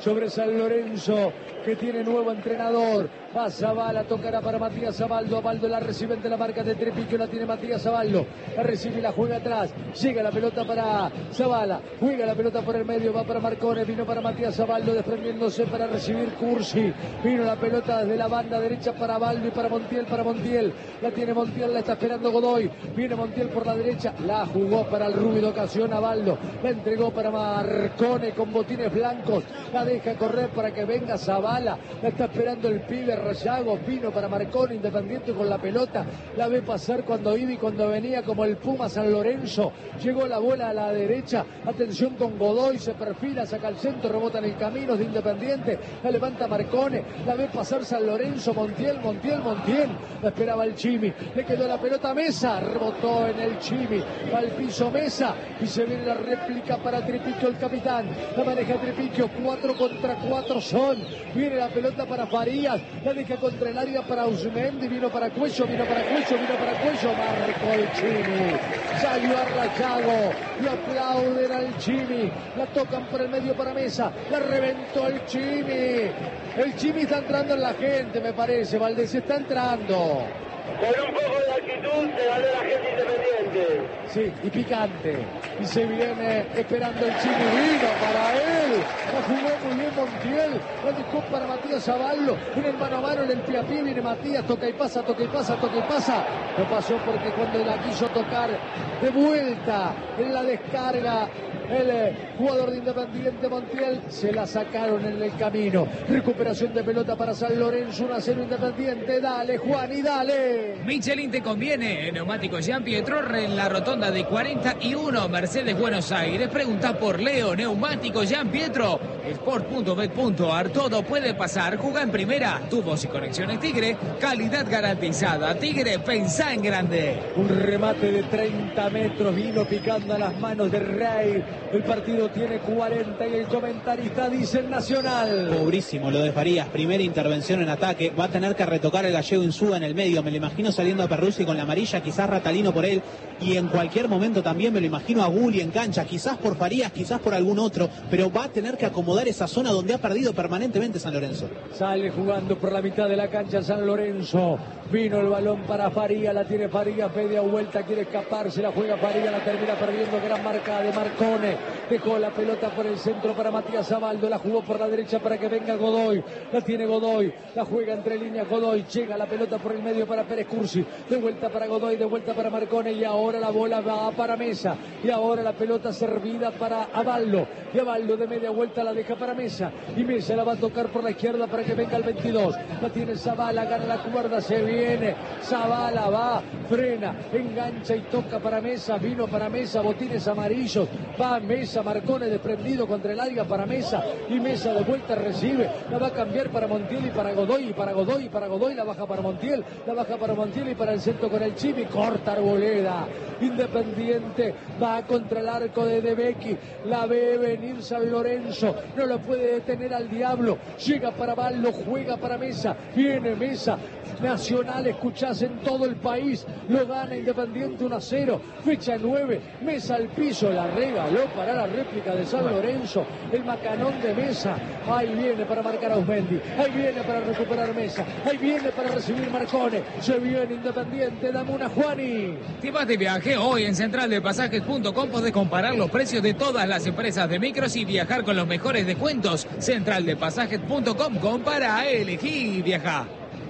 sobre San Lorenzo, que tiene nuevo entrenador. Va Zavala, tocará para Matías Abaldo. Abaldo la recibe de la marca de Trepiquio, la tiene Matías Abaldo. La recibe y la juega atrás. Llega la pelota para Zavala. Juega la pelota por el medio, va para Marcone. Vino para Matías Abaldo, desprendiéndose para recibir Cursi. Vino la pelota desde la banda derecha para Abaldo y para Montiel, para Montiel. La tiene Montiel, la está esperando Godoy. Viene Montiel por la derecha. La jugó para el Rubio de ocasión Abaldo. La entregó para Marcone con botines blancos. La deja correr para que venga Zavala. La está esperando el pibe Rayago. Vino para Marcone, Independiente con la pelota. La ve pasar cuando iba y cuando venía como el Puma San Lorenzo. Llegó la bola a la derecha. Atención con Godoy. Se perfila, saca al centro, rebota en el camino de Independiente. La levanta Marcone. La ve pasar San Lorenzo. Montiel, Montiel, Montiel. La esperaba el Chimi. Le quedó la pelota a Mesa. Rebotó en el Chimi. Va al piso Mesa. Y se viene la réplica para Trepiquio, el capitán. La maneja Trepiquio. Cuatro contra cuatro son. Viene la pelota para Farías. La deja contra el área para Usmendi. Vino para Cuello, vino para Cuello, vino para Cuello. Marcó el Chimi. Salió a Rayago. Lo aplauden al Chimi. La tocan por el medio para Mesa. La reventó el Chimi. El Chimi está entrando en la gente, me parece. Valdés está entrando. Con un poco de actitud se ganó la gente Independiente. Sí, y picante. Y se viene esperando el Chimi. Vino para él. La jugó muy bien Montiel. La dejó para Matías Abaldo. En el mano a mano, en el pie a pie viene Matías. Toca y pasa, toca y pasa, toca y pasa. No pasó porque cuando la quiso tocar de vuelta en la descarga, el eh, jugador de Independiente Montiel, se la sacaron en el camino. Recuperación de pelota para San Lorenzo. uno a cero Independiente. Dale, Juan, y dale. Michelin te conviene. Neumáticos Jean Pietro en la rotonda de cuarenta y uno, Mercedes Buenos Aires. Pregunta por Leo. Neumáticos Jean Pietro. Sport punto bet punto ar. Todo puede pasar. Juega en primera. Tubos y conexiones Tigre. Calidad garantizada. Tigre, pensá en grande. Un remate de treinta metros. Vino picando a las manos de Rey. El partido tiene cuarenta y el comentarista dice el Nacional. Pobrísimo lo de Farías. Primera intervención en ataque. Va a tener que retocar el gallego Insúa en el medio. Me lo imagino saliendo a Perruzzi con la amarilla. Quizás Ratalino por él. Y en cualquier momento también me lo imagino a Gulli en cancha. Quizás por Farías, quizás por algún otro. Pero va a tener que acomodar esa zona donde ha perdido permanentemente San Lorenzo. Sale jugando por la mitad de la cancha San Lorenzo. Vino el balón para Farías. La tiene Farías. Media vuelta. Quiere escaparse. La juega Farías. La termina perdiendo. Gran marca de Marcone. Dejó la pelota por el centro para Matías Abaldo. La jugó por la derecha para que venga Godoy. La tiene Godoy. La juega entre líneas Godoy. Llega la pelota por el medio para Pérez Cursi. De vuelta para Godoy. De vuelta para Marcone. Y ahora la bola va para Mesa. Y ahora la pelota servida para Abaldo. Y Abaldo de media vuelta la deja para Mesa. Y Mesa la va a tocar por la izquierda para que venga el veintidós. La tiene Zavala. Gana la cuerda. Se viene. Zavala va. Frena. Engancha y toca para Mesa. Vino para Mesa. Botines amarillos. Va Mesa. Marcone desprendido contra el área para Mesa. Y Mesa de vuelta recibe. La va a cambiar para Montiel y para Godoy. Y para Godoy y para Godoy. La baja para Montiel. La baja para Montiel y para el centro con el Chimi. Corta Arboleda. Independiente va contra el arco de De Becchi. La ve venir San Lorenzo. No lo puede detener al Diablo. Llega para Baldo. Juega para Mesa. Viene Mesa. Nacional, escuchás en todo el país. Lo gana Independiente uno a cero. Fecha nueve. Mesa al piso. La regaló para la réplica de San Lorenzo. El macanón de Mesa. Ahí viene para marcar a Usmendi. Ahí viene para recuperar Mesa. Ahí viene para recibir Marcone. Se viene Independiente. Dame una, Juani. Si vas de viaje hoy en central de pasajes punto com podés comparar los precios de todas las empresas de micros y viajar con los mejores descuentos. central de pasajes punto com. Compara, elegí y viaja.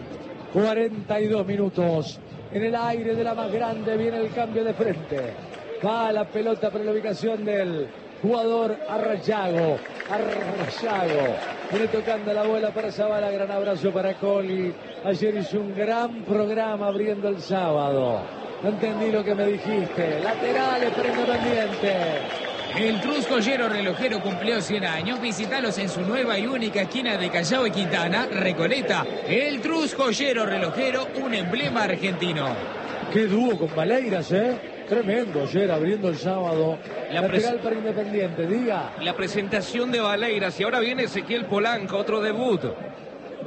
cuarenta y dos minutos. En el aire de la más grande viene el cambio de frente. Va la pelota para la ubicación del jugador Arrayago. Arrayago. Viene tocando la bola para Zavala. Gran abrazo para Coli. Ayer hizo un gran programa abriendo el sábado. No entendí lo que me dijiste. Laterales para Independiente. El Truscollero Relojero cumplió cien años. Visítalos en su nueva y única esquina de Callao y Quintana, Recoleta. El Truscollero Relojero, un emblema argentino. Qué dúo con Valeiras, ¿eh? Tremendo ayer abriendo el sábado. La Lateral para Independiente, diga. La presentación de Valeiras y ahora viene Ezequiel Polanco, otro debut.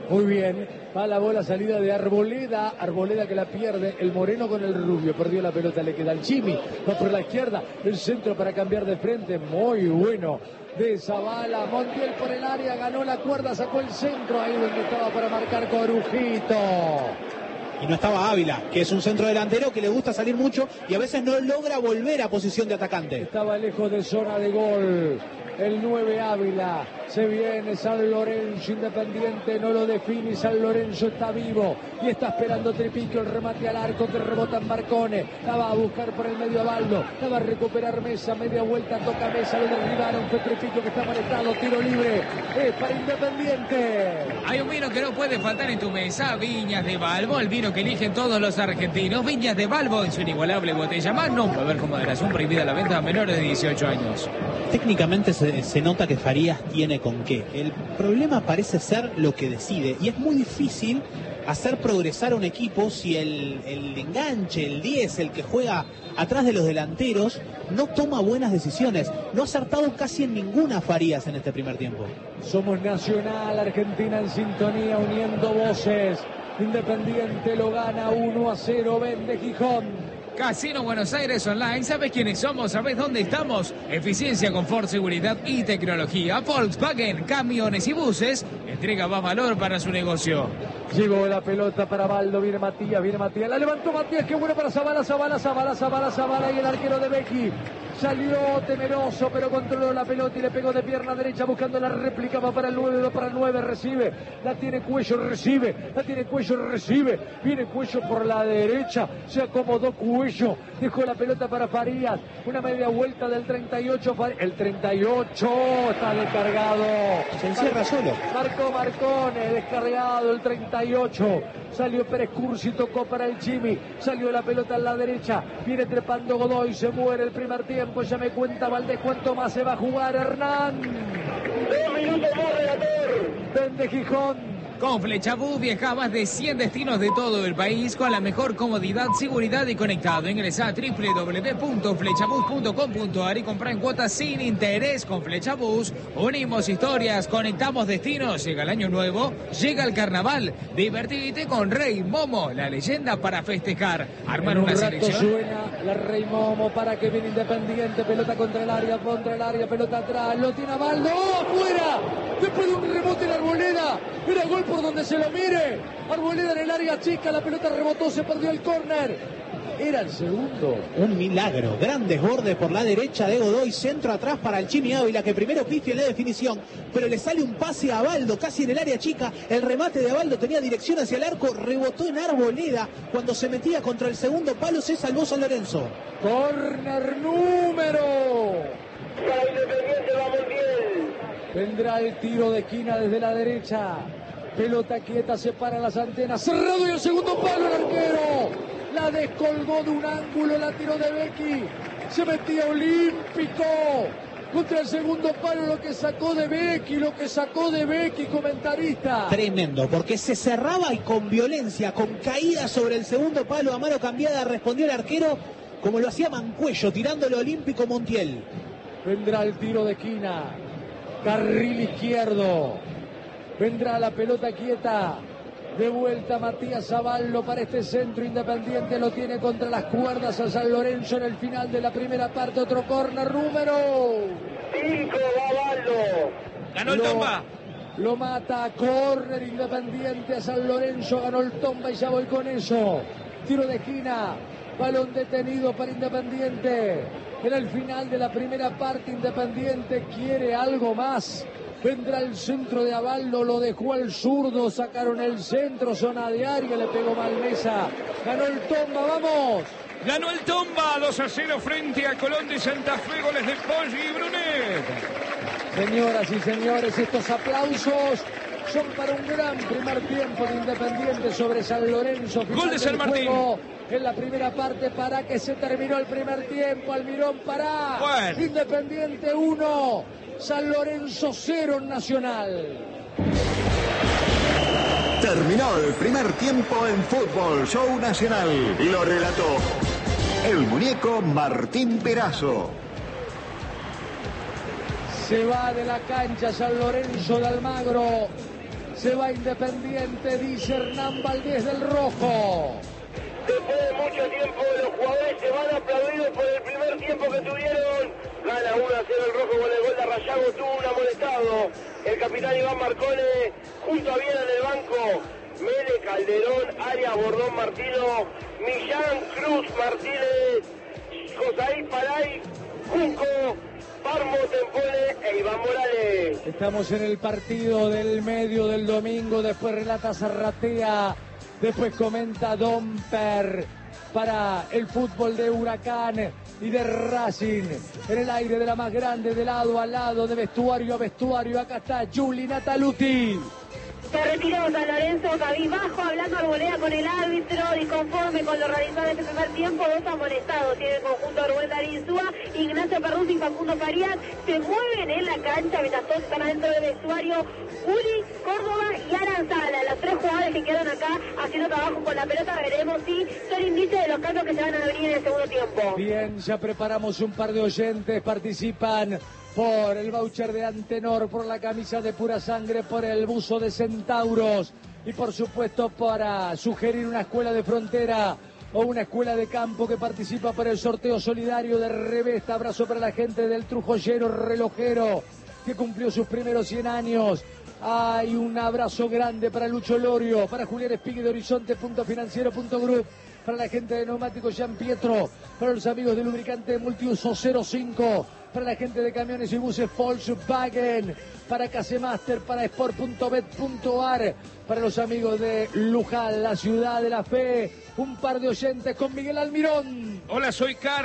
Muy bien, va la bola salida de Arboleda, Arboleda que la pierde, el moreno con el rubio, perdió la pelota, le queda al Chimi, va por la izquierda, el centro para cambiar de frente, muy bueno, de Zavala, Montiel por el área, ganó la cuerda, sacó el centro, ahí donde estaba para marcar Corujito. Y no estaba Ávila, que es un centro delantero que le gusta salir mucho y a veces no logra volver a posición de atacante. Estaba lejos de zona de gol. El nueve Ávila, se viene San Lorenzo, Independiente no lo define, San Lorenzo está vivo y está esperando Tripico, el remate al arco que rebota en Marcone, la va a buscar por el medio a Baldo, la va a recuperar Mesa, media vuelta, toca Mesa, lo derribaron, fue Tripico que está molestado, tiro libre, es para Independiente. Hay un vino que no puede faltar en tu mesa, Viñas de Balbo, el vino que eligen todos los argentinos, Viñas de Balbo en su inigualable botella Magnum, a ver con moderación, prohibida la venta a menores de dieciocho años. Técnicamente se, se nota que Farías tiene con qué. El problema parece ser lo que decide y es muy difícil hacer progresar a un equipo si el, el enganche, el diez, el que juega atrás de los delanteros, no toma buenas decisiones. No ha acertado casi en ninguna Farías en este primer tiempo. Somos Nacional, Argentina en sintonía, uniendo voces. Independiente lo gana uno a cero, vende Gijón. Casino Buenos Aires Online, ¿sabes quiénes somos? ¿Sabes dónde estamos? Eficiencia, confort, seguridad y tecnología. Volkswagen, camiones y buses. Entrega más valor para su negocio. Llegó la pelota para Baldo, viene Matías, viene Matías. La levantó Matías, qué bueno para Zavala, Zavala, Zavala, Zavala, Zavala y el arquero de Becchi. Salió temeroso, pero controló la pelota y le pegó de pierna derecha buscando la réplica. Va para el nueve, va para el nueve, recibe. La tiene Cuello, recibe. La tiene Cuello, recibe. Viene Cuello por la derecha. Se acomodó Cuello. Dejó la pelota para Farías. Una media vuelta del treinta y ocho. El treinta y ocho está descargado. Se encierra solo. Marcó Marcone, descargado el treinta y ocho. Salió Pérez Cursi, tocó para el Chimi. Salió la pelota a la derecha. Viene trepando Godoy, se muere el primer tiempo. Ya me cuenta Valdés cuánto más se va a jugar Hernán. Dos minutos más, relator. Vende Gijón. Con Flechabús viaja a más de cien destinos de todo el país con la mejor comodidad, seguridad y conectado. Ingresa a doble u doble u doble u punto flechabús punto com punto a r y compra en cuotas sin interés con Flechabús. Unimos historias, conectamos destinos. Llega el año nuevo, llega el carnaval. Divertite con Rey Momo, la leyenda para festejar. Armar en una un selección. rato suena la Rey Momo para que viene Independiente. Pelota contra el área, contra el área, pelota atrás. Lo tiene a Baldo. ¡Oh, afuera! Después de un rebote en Arboleda. Era gol por donde se lo mire. Arboleda en el área chica, la pelota rebotó, se perdió el córner. Era el segundo. Un milagro. Gran desborde por la derecha de Godoy. Centro atrás para el Chimi Ávila, que primero pifia en la definición, pero le sale un pase a Baldo, casi en el área chica. El remate de Baldo tenía dirección hacia el arco, rebotó en Arboleda. Cuando se metía contra el segundo palo, se salvó San Lorenzo. Córner número. Para Independiente vamos bien. Vendrá el tiro de esquina desde la derecha. Pelota quieta, se para las antenas. Cerrado y el segundo palo el arquero. La descolgó de un ángulo, la tiró de Becchi. Se metía olímpico. Contra el segundo palo lo que sacó de Becchi, lo que sacó de Becchi, comentarista. Tremendo, porque se cerraba y con violencia, con caída sobre el segundo palo a mano cambiada, respondió el arquero como lo hacía Mancuello, tirándole olímpico Montiel. Vendrá el tiro de esquina. Carril izquierdo. Vendrá la pelota quieta. De vuelta Matías Zavallo para este centro. Independiente lo tiene contra las cuerdas a San Lorenzo en el final de la primera parte. Otro córner número Cinco, va Baldo. Ganó el Lo- Tomba. Lo mata, córner Independiente a San Lorenzo, ganó el Tomba y ya voy con eso. Tiro de esquina, balón detenido para Independiente. En el final de la primera parte Independiente quiere algo más. Vendrá el centro de Abaldo, lo dejó al zurdo, sacaron el centro, zona de área, le pegó mal Mesa. Ganó el Tomba, vamos. Ganó el Tomba dos a cero frente a Colón de Santa Fe, goles de Poggi y Brunet. Señoras y señores, estos aplausos son para un gran primer tiempo de Independiente sobre San Lorenzo. Final Gol de San del Martín. juego en la primera parte para que se terminó el primer tiempo. Almirón para Bueno. Independiente uno, San Lorenzo cero en Nacional. Terminó el primer tiempo en Fútbol Show Nacional. Lo relató el muñeco Martín Perazo. Se va de la cancha San Lorenzo de Almagro. Se va Independiente, dice Hernán Valdés del rojo. Después de mucho tiempo los jugadores se van aplaudidos por el primer tiempo que tuvieron. Gana uno a cero el rojo con el gol de Rayago, tuvo un amonestado. El capitán Iván Marcone junto a Viera en el banco. Mele, Calderón, Arias, Bordón, Martino, Millán, Cruz, Martínez, Josaí, Palay, Junco, Parmo, Tempone e Iván Morales. Estamos en el partido del medio del domingo, después relata Zarratea, después comenta Domper para el fútbol de Huracán y de Racing. En el aire de la más grande, de lado a lado, de vestuario a vestuario, acá está Juli Nataluti. Se retiró San Lorenzo cabizbajo, hablando arboleda con el árbitro y conforme con lo realizado en este primer tiempo, dos amonestados tiene el conjunto de Rubén Darín Insúa, Ignacio Perruzzi y Facundo Farías se mueven en la cancha mientras todos están adentro del vestuario. Uri, Córdoba y Aranzala, las tres jugadores que quedan acá haciendo trabajo con la pelota, veremos si son indicios de los cambios que se van a venir en el segundo tiempo. Bien, ya preparamos un par de oyentes, participan por el voucher de Antenor, por la camisa de Pura Sangre, por el buzo de Centauros y por supuesto para sugerir una escuela de frontera o una escuela de campo que participa por el sorteo solidario de Revesta. Abrazo para la gente del Trujollero Relojero que cumplió sus primeros cien años. Hay un abrazo grande para Lucho Lorio, para Julián Espigui de Horizonte punto financiero punto group, para la gente de Neumáticos Gian Pietro, para los amigos de Lubricante Multiuso cero cinco, para la gente de camiones y buses Volkswagen, para Casemaster, para sport punto bet punto ar, para los amigos de Luján, la ciudad de la fe. Un par de oyentes con Miguel Almirón. Hola, soy Carlos.